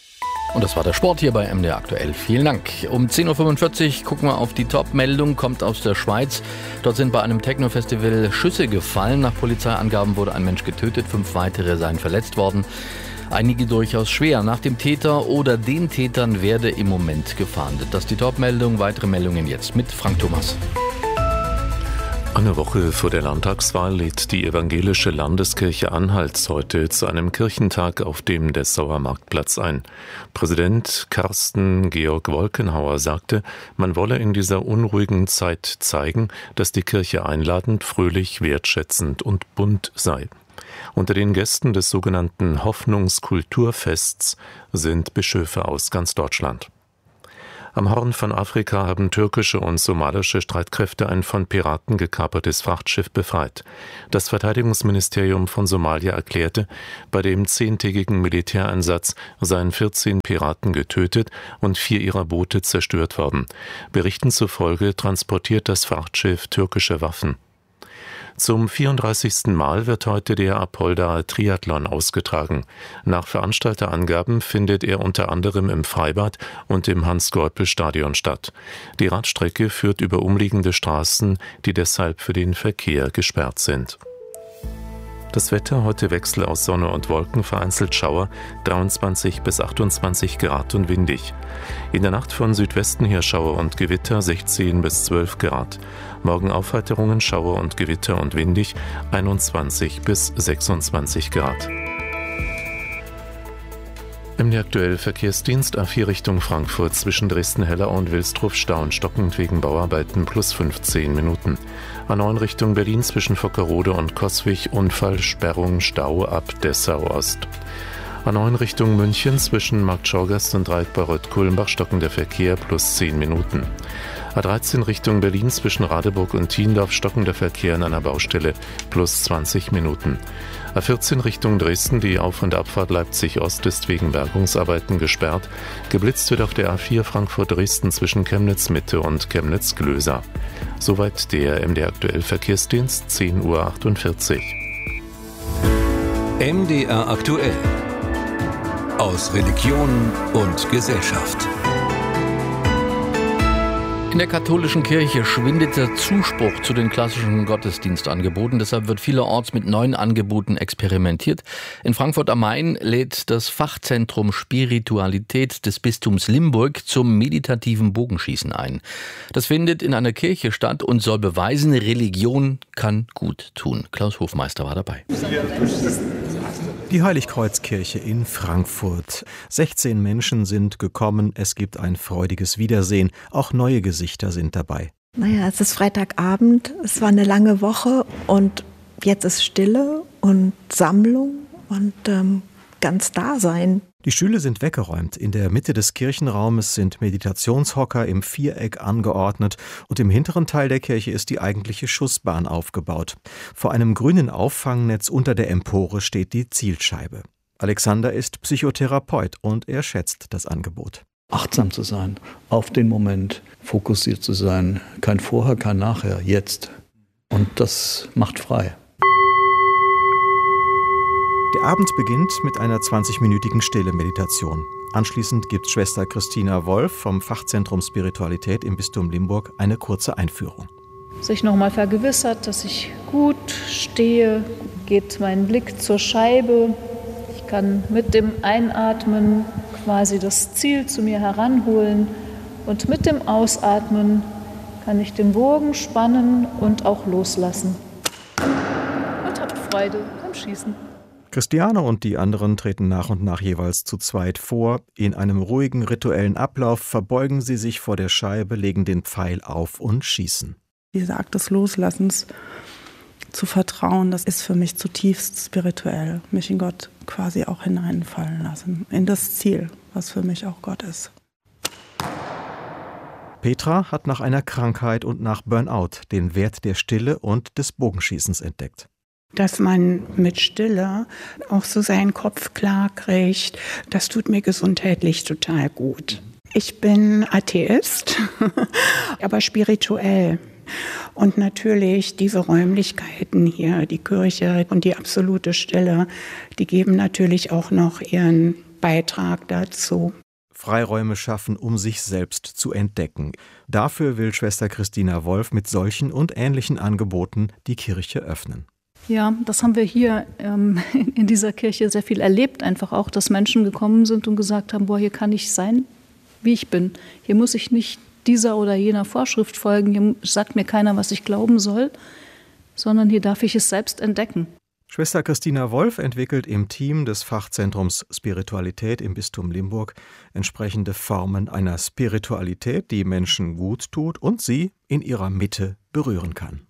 Und das war der Sport hier bei M D R aktuell. Vielen Dank. Um zehn Uhr fünfundvierzig gucken wir auf die Top-Meldung, kommt aus der Schweiz. Dort sind bei einem Techno-Festival Schüsse gefallen. Nach Polizeiangaben wurde ein Mensch getötet, fünf weitere seien verletzt worden. Einige durchaus schwer. Nach dem Täter oder den Tätern werde im Moment gefahndet. Das ist die Top-Meldung. Weitere Meldungen jetzt mit Frank Thomas. Eine Woche vor der Landtagswahl lädt die evangelische Landeskirche Anhalts heute zu einem Kirchentag auf dem Dessauer Marktplatz ein. Präsident Carsten Georg Wolkenhauer sagte, man wolle in dieser unruhigen Zeit zeigen, dass die Kirche einladend, fröhlich, wertschätzend und bunt sei. Unter den Gästen des sogenannten Hoffnungskulturfests sind Bischöfe aus ganz Deutschland. Am Horn von Afrika haben türkische und somalische Streitkräfte ein von Piraten gekapertes Frachtschiff befreit. Das Verteidigungsministerium von Somalia erklärte, bei dem zehntägigen Militäreinsatz seien vierzehn Piraten getötet und vier ihrer Boote zerstört worden. Berichten zufolge transportiert das Frachtschiff türkische Waffen. Zum vierunddreißigsten Mal wird heute der Apolda Triathlon ausgetragen. Nach Veranstalterangaben findet er unter anderem im Freibad und im Hans-Geupel-Stadion statt. Die Radstrecke führt über umliegende Straßen, die deshalb für den Verkehr gesperrt sind. Das Wetter, heute Wechsel aus Sonne und Wolken, vereinzelt Schauer, dreiundzwanzig bis achtundzwanzig Grad und windig. In der Nacht von Südwesten her Schauer und Gewitter, sechzehn bis zwölf Grad. Morgen Aufheiterungen, Schauer und Gewitter und windig, einundzwanzig bis sechsundzwanzig Grad. Im aktuellen Verkehrsdienst A vier Richtung Frankfurt zwischen Dresden-Hellau und Wilsdruff Stau und stockend wegen Bauarbeiten plus fünfzehn Minuten. A neun Richtung Berlin zwischen Fockerode und Coswig Unfall, Sperrung, Stau ab Dessau Ost. A neun Richtung München zwischen Marktschorgast und Reitbarreuth-Kulmbach stockender Verkehr plus zehn Minuten. A dreizehn Richtung Berlin zwischen Radeburg und Thiendorf stockender Verkehr an einer Baustelle plus zwanzig Minuten. A vierzehn Richtung Dresden, die Auf- und Abfahrt Leipzig-Ost ist wegen Bergungsarbeiten gesperrt. Geblitzt wird auf der A vier Frankfurt-Dresden zwischen Chemnitz-Mitte und Chemnitz-Glösa. Soweit der M D R aktuell Verkehrsdienst, zehn Uhr achtundvierzig. M D R aktuell. Aus Religion und Gesellschaft. In der katholischen Kirche schwindet der Zuspruch zu den klassischen Gottesdienstangeboten. Deshalb wird vielerorts mit neuen Angeboten experimentiert. In Frankfurt am Main lädt das Fachzentrum Spiritualität des Bistums Limburg zum meditativen Bogenschießen ein. Das findet in einer Kirche statt und soll beweisen, Religion kann gut tun. Klaus Hofmeister war dabei. Die Heiligkreuzkirche in Frankfurt. sechzehn Menschen sind gekommen. Es gibt ein freudiges Wiedersehen. Auch neue Gesichter sind dabei. Naja, es ist Freitagabend. Es war eine lange Woche und jetzt ist Stille und Sammlung und ähm, ganz Dasein. Die Stühle sind weggeräumt. In der Mitte des Kirchenraumes sind Meditationshocker im Viereck angeordnet und im hinteren Teil der Kirche ist die eigentliche Schussbahn aufgebaut. Vor einem grünen Auffangnetz unter der Empore steht die Zielscheibe. Alexander ist Psychotherapeut und er schätzt das Angebot. Achtsam zu sein, auf den Moment fokussiert zu sein, kein Vorher, kein Nachher, jetzt. Und das macht frei. Der Abend beginnt mit einer zwanzigminütigen Stille-Meditation. Anschließend gibt Schwester Christina Wolf vom Fachzentrum Spiritualität im Bistum Limburg eine kurze Einführung. Sich nochmal vergewissert, dass ich gut stehe, geht mein Blick zur Scheibe. Ich kann mit dem Einatmen quasi das Ziel zu mir heranholen und mit dem Ausatmen kann ich den Bogen spannen und auch loslassen. Und habt Freude beim Schießen. Christiane und die anderen treten nach und nach jeweils zu zweit vor. In einem ruhigen rituellen Ablauf verbeugen sie sich vor der Scheibe, legen den Pfeil auf und schießen. Dieser Akt des Loslassens, zu vertrauen, das ist für mich zutiefst spirituell. Mich in Gott quasi auch hineinfallen lassen, in das Ziel, was für mich auch Gott ist. Petra hat nach einer Krankheit und nach Burnout den Wert der Stille und des Bogenschießens entdeckt. Dass man mit Stille auch so seinen Kopf klar kriegt, das tut mir gesundheitlich total gut. Ich bin Atheist, aber spirituell. Und natürlich diese Räumlichkeiten hier, die Kirche und die absolute Stille, die geben natürlich auch noch ihren Beitrag dazu. Freiräume schaffen, um sich selbst zu entdecken. Dafür will Schwester Christina Wolf mit solchen und ähnlichen Angeboten die Kirche öffnen. Ja, das haben wir hier ähm, in dieser Kirche sehr viel erlebt. Einfach auch, dass Menschen gekommen sind und gesagt haben, boah, hier kann ich sein, wie ich bin. Hier muss ich nicht dieser oder jener Vorschrift folgen. Hier sagt mir keiner, was ich glauben soll, sondern hier darf ich es selbst entdecken. Schwester Christina Wolf entwickelt im Team des Fachzentrums Spiritualität im Bistum Limburg entsprechende Formen einer Spiritualität, die Menschen gut tut und sie in ihrer Mitte berühren kann.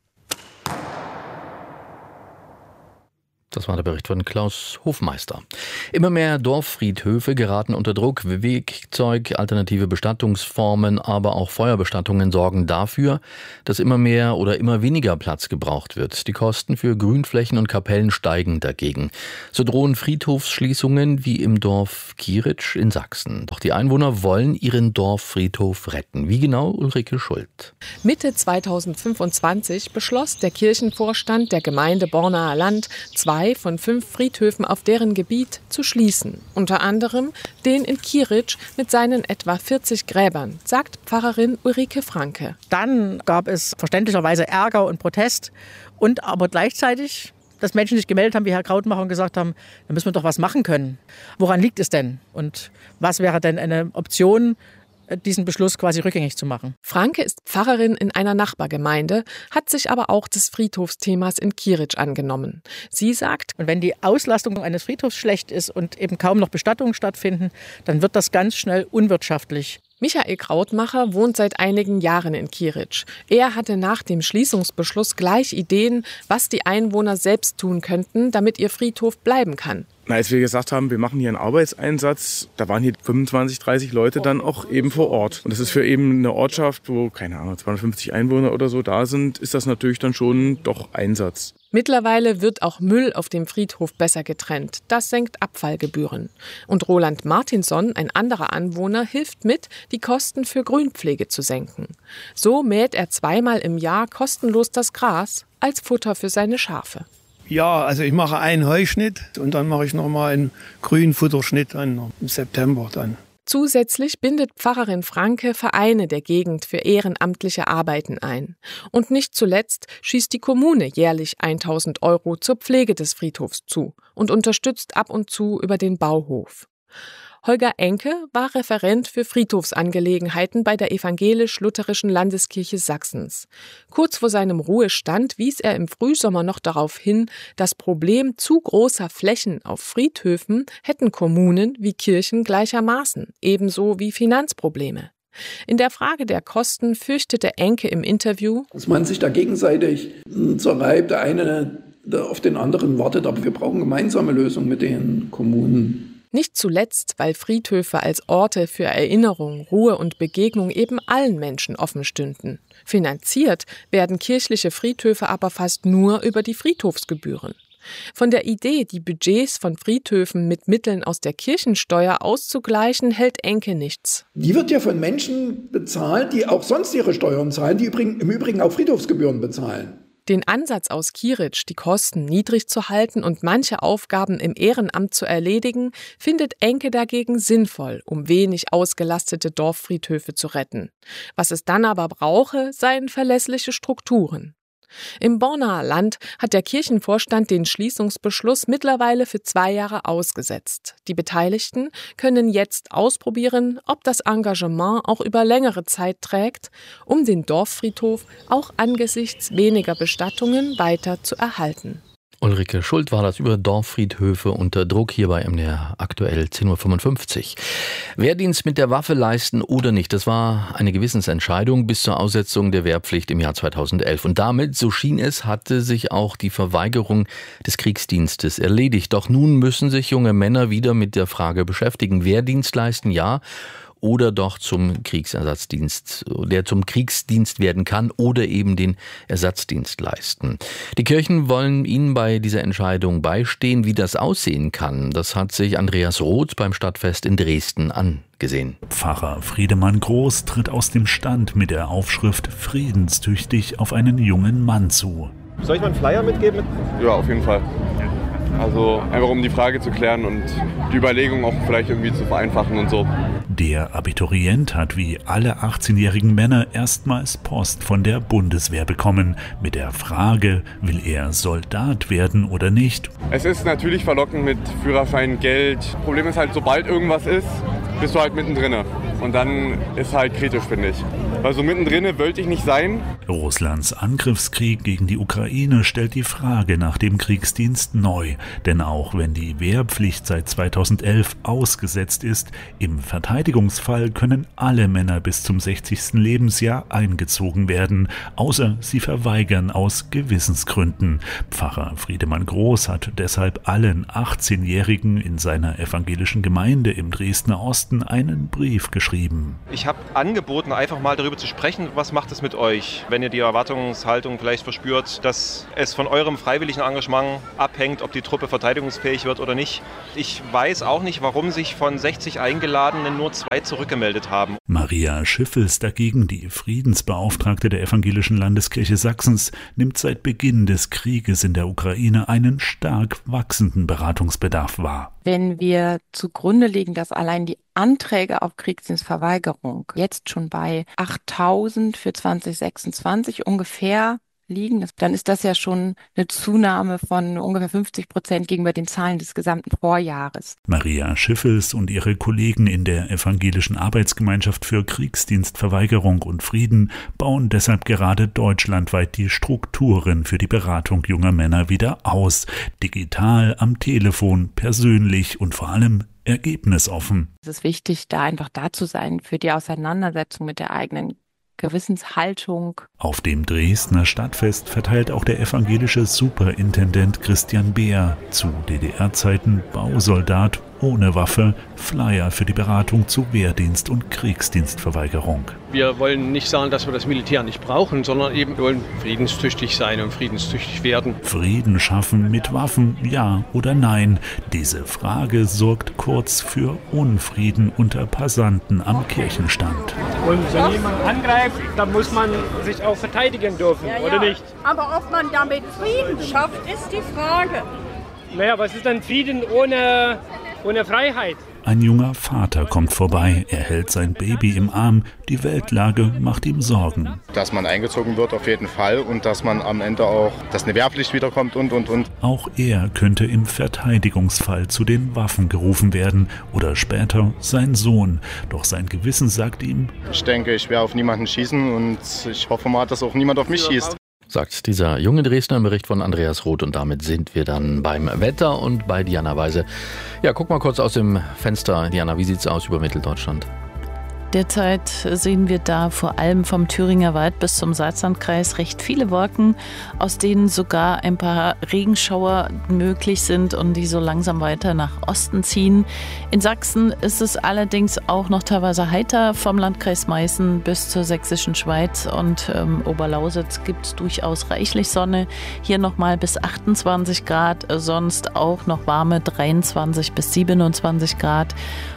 Das war der Bericht von Klaus Hofmeister. Immer mehr Dorffriedhöfe geraten unter Druck. Wegzeug, alternative Bestattungsformen, aber auch Feuerbestattungen sorgen dafür, dass immer mehr oder immer weniger Platz gebraucht wird. Die Kosten für Grünflächen und Kapellen steigen dagegen. So drohen Friedhofsschließungen wie im Dorf Kieritsch in Sachsen. Doch die Einwohner wollen ihren Dorffriedhof retten. Wie genau? Ulrike Schult. Mitte zweitausendfünfundzwanzig beschloss der Kirchenvorstand der Gemeinde Bornaer Land, zwei von fünf Friedhöfen auf deren Gebiet zu schließen. Unter anderem den in Kieritsch mit seinen etwa vierzig Gräbern, sagt Pfarrerin Ulrike Franke. Dann gab es verständlicherweise Ärger und Protest und aber gleichzeitig, dass Menschen sich gemeldet haben, wie Herr Krautmacher, und gesagt haben, da müssen wir doch was machen können. Woran liegt es denn? Und was wäre denn eine Option, diesen Beschluss quasi rückgängig zu machen? Franke ist Pfarrerin in einer Nachbargemeinde, hat sich aber auch des Friedhofsthemas in Kieritsch angenommen. Sie sagt, und wenn die Auslastung eines Friedhofs schlecht ist und eben kaum noch Bestattungen stattfinden, dann wird das ganz schnell unwirtschaftlich. Michael Krautmacher wohnt seit einigen Jahren in Kieritsch. Er hatte nach dem Schließungsbeschluss gleich Ideen, was die Einwohner selbst tun könnten, damit ihr Friedhof bleiben kann. Na, als wir gesagt haben, wir machen hier einen Arbeitseinsatz, da waren hier fünfundzwanzig, dreißig Leute dann auch eben vor Ort. Und das ist für eben eine Ortschaft, wo, keine Ahnung, zweihundertfünfzig Einwohner oder so da sind, ist das natürlich dann schon doch Einsatz. Mittlerweile wird auch Müll auf dem Friedhof besser getrennt. Das senkt Abfallgebühren. Und Roland Martinson, ein anderer Anwohner, hilft mit, die Kosten für Grünpflege zu senken. So mäht er zweimal im Jahr kostenlos das Gras als Futter für seine Schafe. Ja, also ich mache einen Heuschnitt und dann mache ich nochmal einen grünen Futterschnitt dann im September dann. Zusätzlich bindet Pfarrerin Franke Vereine der Gegend für ehrenamtliche Arbeiten ein. Und nicht zuletzt schießt die Kommune jährlich tausend Euro zur Pflege des Friedhofs zu und unterstützt ab und zu über den Bauhof. Holger Enke war Referent für Friedhofsangelegenheiten bei der evangelisch-lutherischen Landeskirche Sachsens. Kurz vor seinem Ruhestand wies er im Frühsommer noch darauf hin, das Problem zu großer Flächen auf Friedhöfen hätten Kommunen wie Kirchen gleichermaßen, ebenso wie Finanzprobleme. In der Frage der Kosten fürchtete Enke im Interview, dass man sich da gegenseitig zerreibt, der eine auf den anderen wartet, aber wir brauchen gemeinsame Lösungen mit den Kommunen. Nicht zuletzt, weil Friedhöfe als Orte für Erinnerung, Ruhe und Begegnung eben allen Menschen offen stünden. Finanziert werden kirchliche Friedhöfe aber fast nur über die Friedhofsgebühren. Von der Idee, die Budgets von Friedhöfen mit Mitteln aus der Kirchensteuer auszugleichen, hält Enke nichts. Die wird ja von Menschen bezahlt, die auch sonst ihre Steuern zahlen, die im Übrigen auch Friedhofsgebühren bezahlen. Den Ansatz aus Kieritsch, die Kosten niedrig zu halten und manche Aufgaben im Ehrenamt zu erledigen, findet Enke dagegen sinnvoll, um wenig ausgelastete Dorffriedhöfe zu retten. Was es dann aber brauche, seien verlässliche Strukturen. Im Bornaer Land hat der Kirchenvorstand den Schließungsbeschluss mittlerweile für zwei Jahre ausgesetzt. Die Beteiligten können jetzt ausprobieren, ob das Engagement auch über längere Zeit trägt, um den Dorffriedhof auch angesichts weniger Bestattungen weiter zu erhalten. Ulrike Schult war das über Dorffriedhöfe unter Druck hier bei M D R aktuell zehn Uhr fünfundfünfzig. Wehrdienst mit der Waffe leisten oder nicht, das war eine Gewissensentscheidung bis zur Aussetzung der Wehrpflicht im Jahr zweitausendelf. Und damit, so schien es, hatte sich auch die Verweigerung des Kriegsdienstes erledigt. Doch nun müssen sich junge Männer wieder mit der Frage beschäftigen, Wehrdienst leisten, ja, oder doch zum Kriegsersatzdienst, der zum Kriegsdienst werden kann oder eben den Ersatzdienst leisten. Die Kirchen wollen ihnen bei dieser Entscheidung beistehen. Wie das aussehen kann, das hat sich Andreas Roth beim Stadtfest in Dresden angesehen. Pfarrer Friedemann Groß tritt aus dem Stand mit der Aufschrift Friedenstüchtig auf einen jungen Mann zu. Soll ich mal einen Flyer mitgeben? Ja, auf jeden Fall. Also einfach um die Frage zu klären und die Überlegung auch vielleicht irgendwie zu vereinfachen und so. Der Abiturient hat wie alle achtzehnjährigen Männer erstmals Post von der Bundeswehr bekommen mit der Frage, will er Soldat werden oder nicht? Es ist natürlich verlockend mit Führerschein, Geld. Problem ist halt, sobald irgendwas ist, bist du halt mittendrin. Und dann ist halt kritisch, finde ich. Weil so mittendrin wollte ich nicht sein. Russlands Angriffskrieg gegen die Ukraine stellt die Frage nach dem Kriegsdienst neu. Denn auch wenn die Wehrpflicht seit zweitausendelf ausgesetzt ist, im Verteidigungsfall können alle Männer bis zum sechzigsten Lebensjahr eingezogen werden, außer sie verweigern aus Gewissensgründen. Pfarrer Friedemann Groß hat deshalb allen achtzehnjährigen in seiner evangelischen Gemeinde im Dresdner Osten einen Brief geschrieben. Ich habe angeboten, einfach mal darüber zu sprechen, was macht es mit euch, wenn ihr die Erwartungshaltung vielleicht verspürt, dass es von eurem freiwilligen Engagement abhängt, ob die Truppe verteidigungsfähig wird oder nicht. Ich weiß auch nicht, warum sich von sechzig Eingeladenen nur zwei zurückgemeldet haben. Maria Schiffels dagegen, die Friedensbeauftragte der Evangelischen Landeskirche Sachsens, nimmt seit Beginn des Krieges in der Ukraine einen stark wachsenden Beratungsbedarf wahr. Wenn wir zugrunde legen, dass allein die Anträge auf Kriegsdienstverweigerung jetzt schon bei achttausend für zwanzig sechsundzwanzig ungefähr liegen, dann ist das ja schon eine Zunahme von ungefähr fünfzig Prozent gegenüber den Zahlen des gesamten Vorjahres. Maria Schiffels und ihre Kollegen in der Evangelischen Arbeitsgemeinschaft für Kriegsdienstverweigerung und Frieden bauen deshalb gerade deutschlandweit die Strukturen für die Beratung junger Männer wieder aus. Digital, am Telefon, persönlich und vor allem ergebnisoffen. Es ist wichtig, da einfach da zu sein für die Auseinandersetzung mit der eigenen Gewissenshaltung. Auf dem Dresdner Stadtfest verteilt auch der evangelische Superintendent Christian Beer, zu D D R-Zeiten Bausoldat ohne Waffe, Flyer für die Beratung zu Wehrdienst und Kriegsdienstverweigerung. Wir wollen nicht sagen, dass wir das Militär nicht brauchen, sondern eben wollen friedenstüchtig sein und friedenstüchtig werden. Frieden schaffen mit Waffen, ja oder nein? Diese Frage sorgt kurz für Unfrieden unter Passanten am Kirchenstand. Und wenn jemand angreift, dann muss man sich auch verteidigen dürfen, ja, ja. Oder nicht? Aber ob man damit Frieden schafft, ist die Frage. Naja, was ist denn Frieden ohne, ohne Freiheit? Ein junger Vater kommt vorbei, er hält sein Baby im Arm, die Weltlage macht ihm Sorgen. Dass man eingezogen wird auf jeden Fall und dass man am Ende auch, dass eine Wehrpflicht wiederkommt und, und, und. Auch er könnte im Verteidigungsfall zu den Waffen gerufen werden oder später sein Sohn. Doch sein Gewissen sagt ihm: Ich denke, ich werde auf niemanden schießen und ich hoffe mal, dass auch niemand auf mich schießt. Sagt dieser junge Dresdner im Bericht von Andreas Roth. Und damit sind wir dann beim Wetter und bei Diana Weise. Ja, guck mal kurz aus dem Fenster. Diana, wie sieht's aus über Mitteldeutschland? Derzeit sehen wir da vor allem vom Thüringer Wald bis zum Salzlandkreis recht viele Wolken, aus denen sogar ein paar Regenschauer möglich sind und die so langsam weiter nach Osten ziehen. In Sachsen ist es allerdings auch noch teilweise heiter. Vom Landkreis Meißen bis zur sächsischen Schweiz und ähm, Oberlausitz gibt es durchaus reichlich Sonne. Hier nochmal bis achtundzwanzig Grad, sonst auch noch warme dreiundzwanzig bis siebenundzwanzig Grad.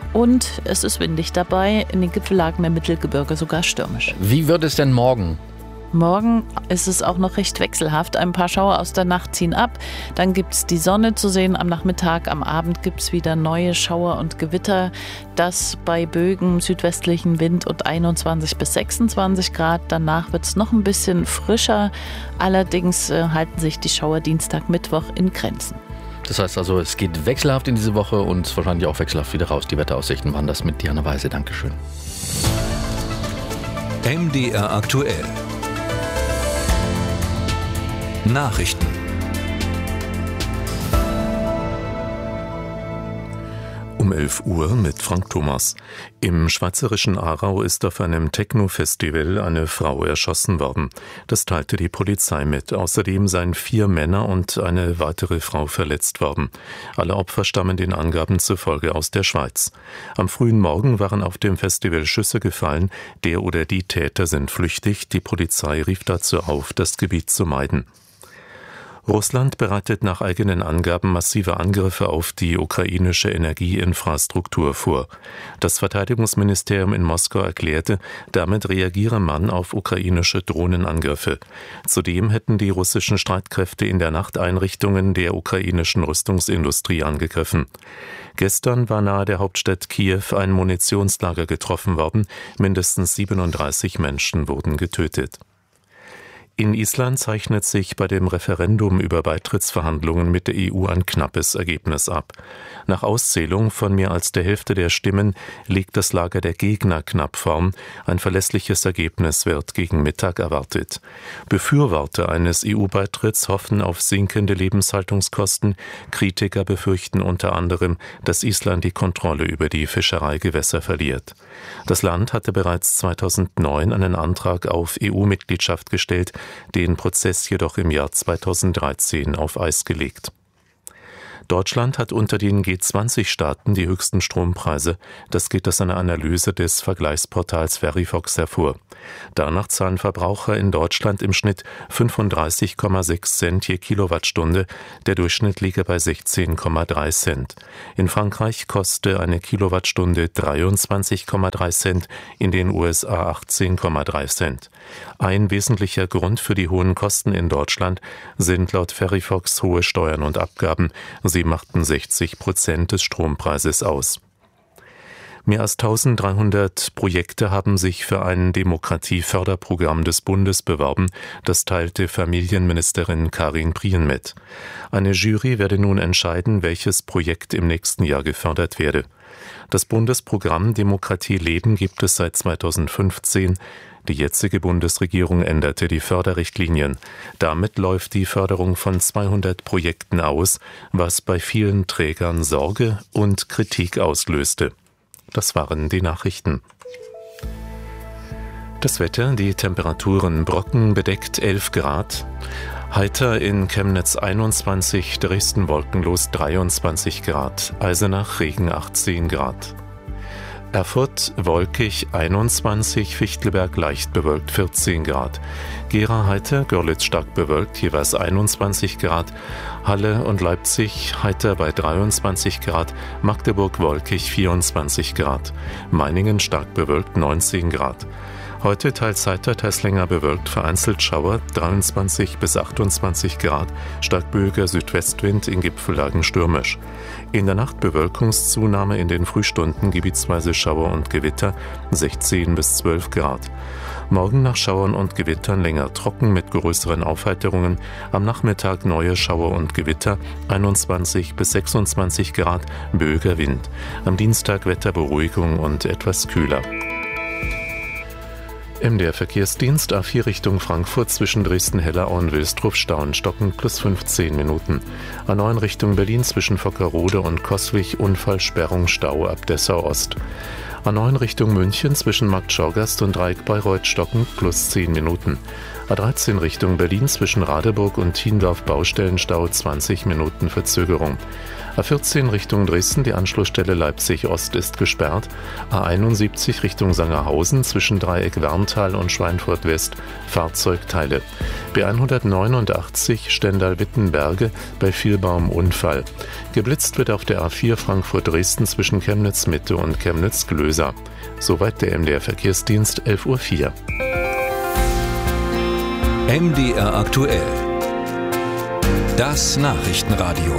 Und es ist windig dabei, in den Gipfellagen im Mittelgebirge sogar stürmisch. Wie wird es denn morgen? Morgen ist es auch noch recht wechselhaft. Ein paar Schauer aus der Nacht ziehen ab. Dann gibt es die Sonne zu sehen am Nachmittag. Am Abend gibt es wieder neue Schauer und Gewitter. Das bei Bögen, südwestlichen Wind und einundzwanzig bis sechsundzwanzig Grad. Danach wird es noch ein bisschen frischer. Allerdings äh, halten sich die Schauer Dienstag, Mittwoch in Grenzen. Das heißt also, es geht wechselhaft in diese Woche und wahrscheinlich auch wechselhaft wieder raus. Die Wetteraussichten waren das mit Diana Weise. Dankeschön. M D R aktuell. Nachrichten. Um elf Uhr mit Frank Thomas. Im schweizerischen Aarau ist auf einem Techno-Festival eine Frau erschossen worden. Das teilte die Polizei mit. Außerdem seien vier Männer und eine weitere Frau verletzt worden. Alle Opfer stammen den Angaben zufolge aus der Schweiz. Am frühen Morgen waren auf dem Festival Schüsse gefallen. Der oder die Täter sind flüchtig. Die Polizei rief dazu auf, das Gebiet zu meiden. Russland bereitet nach eigenen Angaben massive Angriffe auf die ukrainische Energieinfrastruktur vor. Das Verteidigungsministerium in Moskau erklärte, damit reagiere man auf ukrainische Drohnenangriffe. Zudem hätten die russischen Streitkräfte in der Nacht Einrichtungen der ukrainischen Rüstungsindustrie angegriffen. Gestern war nahe der Hauptstadt Kiew ein Munitionslager getroffen worden. Mindestens siebenunddreißig Menschen wurden getötet. In Island zeichnet sich bei dem Referendum über Beitrittsverhandlungen mit der E U ein knappes Ergebnis ab. Nach Auszählung von mehr als der Hälfte der Stimmen liegt das Lager der Gegner knapp vorn. Ein verlässliches Ergebnis wird gegen Mittag erwartet. Befürworter eines E U-Beitritts hoffen auf sinkende Lebenshaltungskosten. Kritiker befürchten unter anderem, dass Island die Kontrolle über die Fischereigewässer verliert. Das Land hatte bereits zweitausendneun einen Antrag auf E U-Mitgliedschaft gestellt, den Prozess jedoch im Jahr zweitausenddreizehn auf Eis gelegt. Deutschland hat unter den G zwanzig Staaten die höchsten Strompreise. Das geht aus einer Analyse des Vergleichsportals Verivox hervor. Danach zahlen Verbraucher in Deutschland im Schnitt fünfunddreißig Komma sechs Cent je Kilowattstunde. Der Durchschnitt liege bei sechzehn Komma drei Cent. In Frankreich koste eine Kilowattstunde dreiundzwanzig Komma drei Cent, in den U S A achtzehn Komma drei Cent. Ein wesentlicher Grund für die hohen Kosten in Deutschland sind laut Verivox hohe Steuern und Abgaben. Sie machten sechzig Prozent des Strompreises aus. Mehr als eintausenddreihundert Projekte haben sich für ein Demokratieförderprogramm des Bundes beworben. Das teilte Familienministerin Karin Prien mit. Eine Jury werde nun entscheiden, welches Projekt im nächsten Jahr gefördert werde. Das Bundesprogramm Demokratie leben gibt es seit zweitausendfünfzehn. Die jetzige Bundesregierung änderte die Förderrichtlinien. Damit läuft die Förderung von zweihundert Projekten aus, was bei vielen Trägern Sorge und Kritik auslöste. Das waren die Nachrichten. Das Wetter, die Temperaturen: Brocken bedeckt elf Grad, heiter in Chemnitz einundzwanzig, Dresden wolkenlos dreiundzwanzig Grad, Eisenach Regen achtzehn Grad. Erfurt wolkig einundzwanzig, Fichtelberg leicht bewölkt vierzehn Grad, Gera heiter, Görlitz stark bewölkt jeweils einundzwanzig Grad, Halle und Leipzig heiter bei dreiundzwanzig Grad, Magdeburg wolkig vierundzwanzig Grad, Meiningen stark bewölkt neunzehn Grad. Heute teils heiter, teils länger bewölkt, vereinzelt Schauer, dreiundzwanzig bis achtundzwanzig Grad, stark böiger Südwestwind, in Gipfellagen stürmisch. In der Nacht Bewölkungszunahme, in den Frühstunden gebietsweise Schauer und Gewitter, sechzehn bis zwölf Grad. Morgen nach Schauern und Gewittern länger trocken mit größeren Aufheiterungen, am Nachmittag neue Schauer und Gewitter, einundzwanzig bis sechsundzwanzig Grad, böiger Wind. Am Dienstag Wetterberuhigung und etwas kühler. M D R-Verkehrsdienst A vier Richtung Frankfurt zwischen Dresden-Hellerau und Wilsdruff Stau stockend plus fünfzehn Minuten. A neun Richtung Berlin zwischen Fockerode und Coswig Unfallsperrung Stau ab Dessau Ost. A neun Richtung München zwischen Markt Schauergast und Dreieck Bayreuth stockend plus zehn Minuten. A dreizehn Richtung Berlin zwischen Radeburg und Thiendorf Baustellenstau zwanzig Minuten Verzögerung. A vierzehn Richtung Dresden, die Anschlussstelle Leipzig Ost ist gesperrt. A einundsiebzig Richtung Sangerhausen zwischen Dreieck Werntal und Schweinfurt West Fahrzeugteile. B hundertneunundachtzig Stendal-Wittenberge bei Vielbaum Unfall. Geblitzt wird auf der A vier Frankfurt-Dresden zwischen Chemnitz Mitte und Chemnitz Glöser. Soweit der M D R-Verkehrsdienst, elf Uhr vier. M D R aktuell. Das Nachrichtenradio.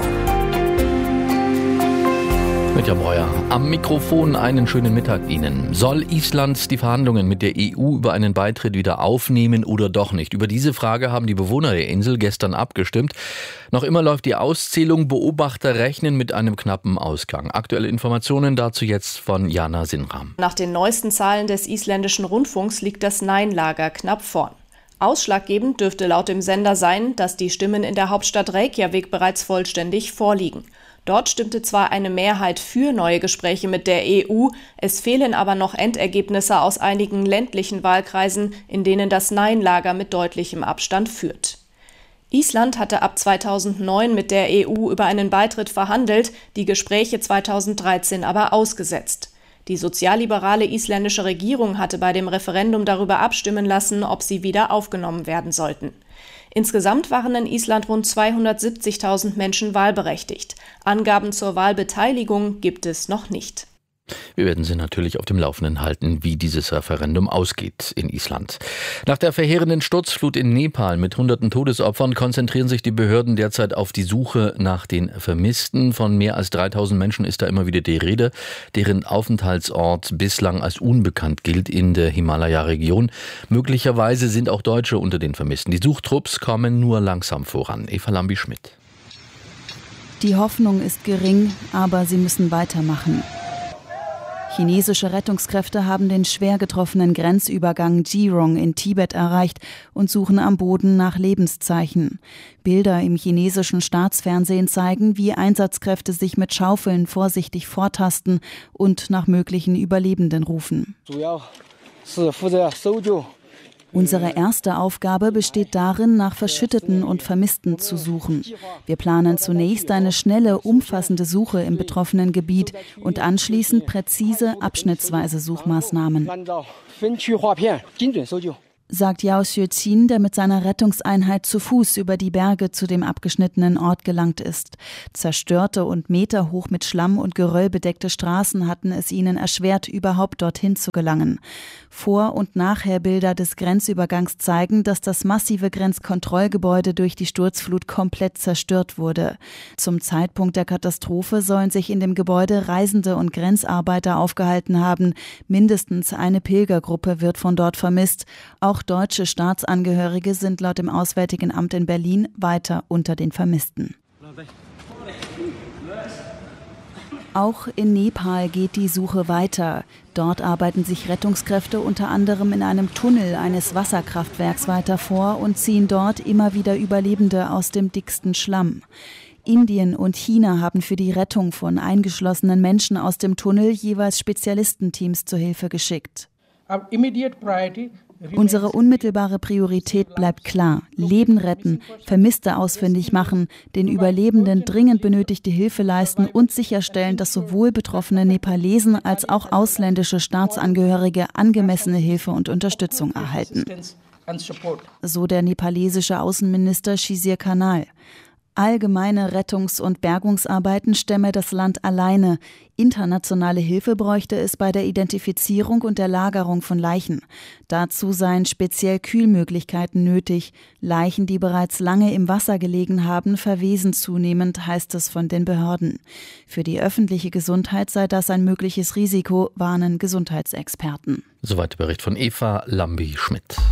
Mit Jan Breuer am Mikrofon, einen schönen Mittag Ihnen. Soll Island die Verhandlungen mit der E U über einen Beitritt wieder aufnehmen oder doch nicht? Über diese Frage haben die Bewohner der Insel gestern abgestimmt. Noch immer läuft die Auszählung. Beobachter rechnen mit einem knappen Ausgang. Aktuelle Informationen dazu jetzt von Jana Sinram. Nach den neuesten Zahlen des isländischen Rundfunks liegt das Nein-Lager knapp vorn. Ausschlaggebend dürfte laut dem Sender sein, dass die Stimmen in der Hauptstadt Reykjavik bereits vollständig vorliegen. Dort stimmte zwar eine Mehrheit für neue Gespräche mit der E U, es fehlen aber noch Endergebnisse aus einigen ländlichen Wahlkreisen, in denen das Nein-Lager mit deutlichem Abstand führt. Island hatte ab zweitausendneun mit der E U über einen Beitritt verhandelt, die Gespräche zweitausenddreizehn aber ausgesetzt. Die sozialliberale isländische Regierung hatte bei dem Referendum darüber abstimmen lassen, ob sie wieder aufgenommen werden sollten. Insgesamt waren in Island rund zweihundertsiebzigtausend Menschen wahlberechtigt. Angaben zur Wahlbeteiligung gibt es noch nicht. Wir werden Sie natürlich auf dem Laufenden halten, wie dieses Referendum ausgeht in Island. Nach der verheerenden Sturzflut in Nepal mit hunderten Todesopfern konzentrieren sich die Behörden derzeit auf die Suche nach den Vermissten. Von mehr als dreitausend Menschen ist da immer wieder die Rede, deren Aufenthaltsort bislang als unbekannt gilt in der Himalaya-Region. Möglicherweise sind auch Deutsche unter den Vermissten. Die Suchtrupps kommen nur langsam voran. Eva Lambi-Schmidt. Die Hoffnung ist gering, aber sie müssen weitermachen. Chinesische Rettungskräfte haben den schwer getroffenen Grenzübergang Jirong in Tibet erreicht und suchen am Boden nach Lebenszeichen. Bilder im chinesischen Staatsfernsehen zeigen, wie Einsatzkräfte sich mit Schaufeln vorsichtig vortasten und nach möglichen Überlebenden rufen. Unsere erste Aufgabe besteht darin, nach Verschütteten und Vermissten zu suchen. Wir planen zunächst eine schnelle, umfassende Suche im betroffenen Gebiet und anschließend präzise, abschnittsweise Suchmaßnahmen, sagt Yao Xueqin, der mit seiner Rettungseinheit zu Fuß über die Berge zu dem abgeschnittenen Ort gelangt ist. Zerstörte und meterhoch mit Schlamm und Geröll bedeckte Straßen hatten es ihnen erschwert, überhaupt dorthin zu gelangen. Vor- und Nachherbilder des Grenzübergangs zeigen, dass das massive Grenzkontrollgebäude durch die Sturzflut komplett zerstört wurde. Zum Zeitpunkt der Katastrophe sollen sich in dem Gebäude Reisende und Grenzarbeiter aufgehalten haben. Mindestens eine Pilgergruppe wird von dort vermisst. Auch deutsche Staatsangehörige sind laut dem Auswärtigen Amt in Berlin weiter unter den Vermissten. Auch in Nepal geht die Suche weiter. Dort arbeiten sich Rettungskräfte unter anderem in einem Tunnel eines Wasserkraftwerks weiter vor und ziehen dort immer wieder Überlebende aus dem dicksten Schlamm. Indien und China haben für die Rettung von eingeschlossenen Menschen aus dem Tunnel jeweils Spezialistenteams zur Hilfe geschickt. Unsere unmittelbare Priorität bleibt klar: Leben retten, Vermisste ausfindig machen, den Überlebenden dringend benötigte Hilfe leisten und sicherstellen, dass sowohl betroffene Nepalesen als auch ausländische Staatsangehörige angemessene Hilfe und Unterstützung erhalten. So der nepalesische Außenminister Shizir Kanal. Allgemeine Rettungs- und Bergungsarbeiten stemme das Land alleine. Internationale Hilfe bräuchte es bei der Identifizierung und der Lagerung von Leichen. Dazu seien speziell Kühlmöglichkeiten nötig. Leichen, die bereits lange im Wasser gelegen haben, verwesen zunehmend, heißt es von den Behörden. Für die öffentliche Gesundheit sei das ein mögliches Risiko, warnen Gesundheitsexperten. Soweit der Bericht von Eva Lambi-Schmidt.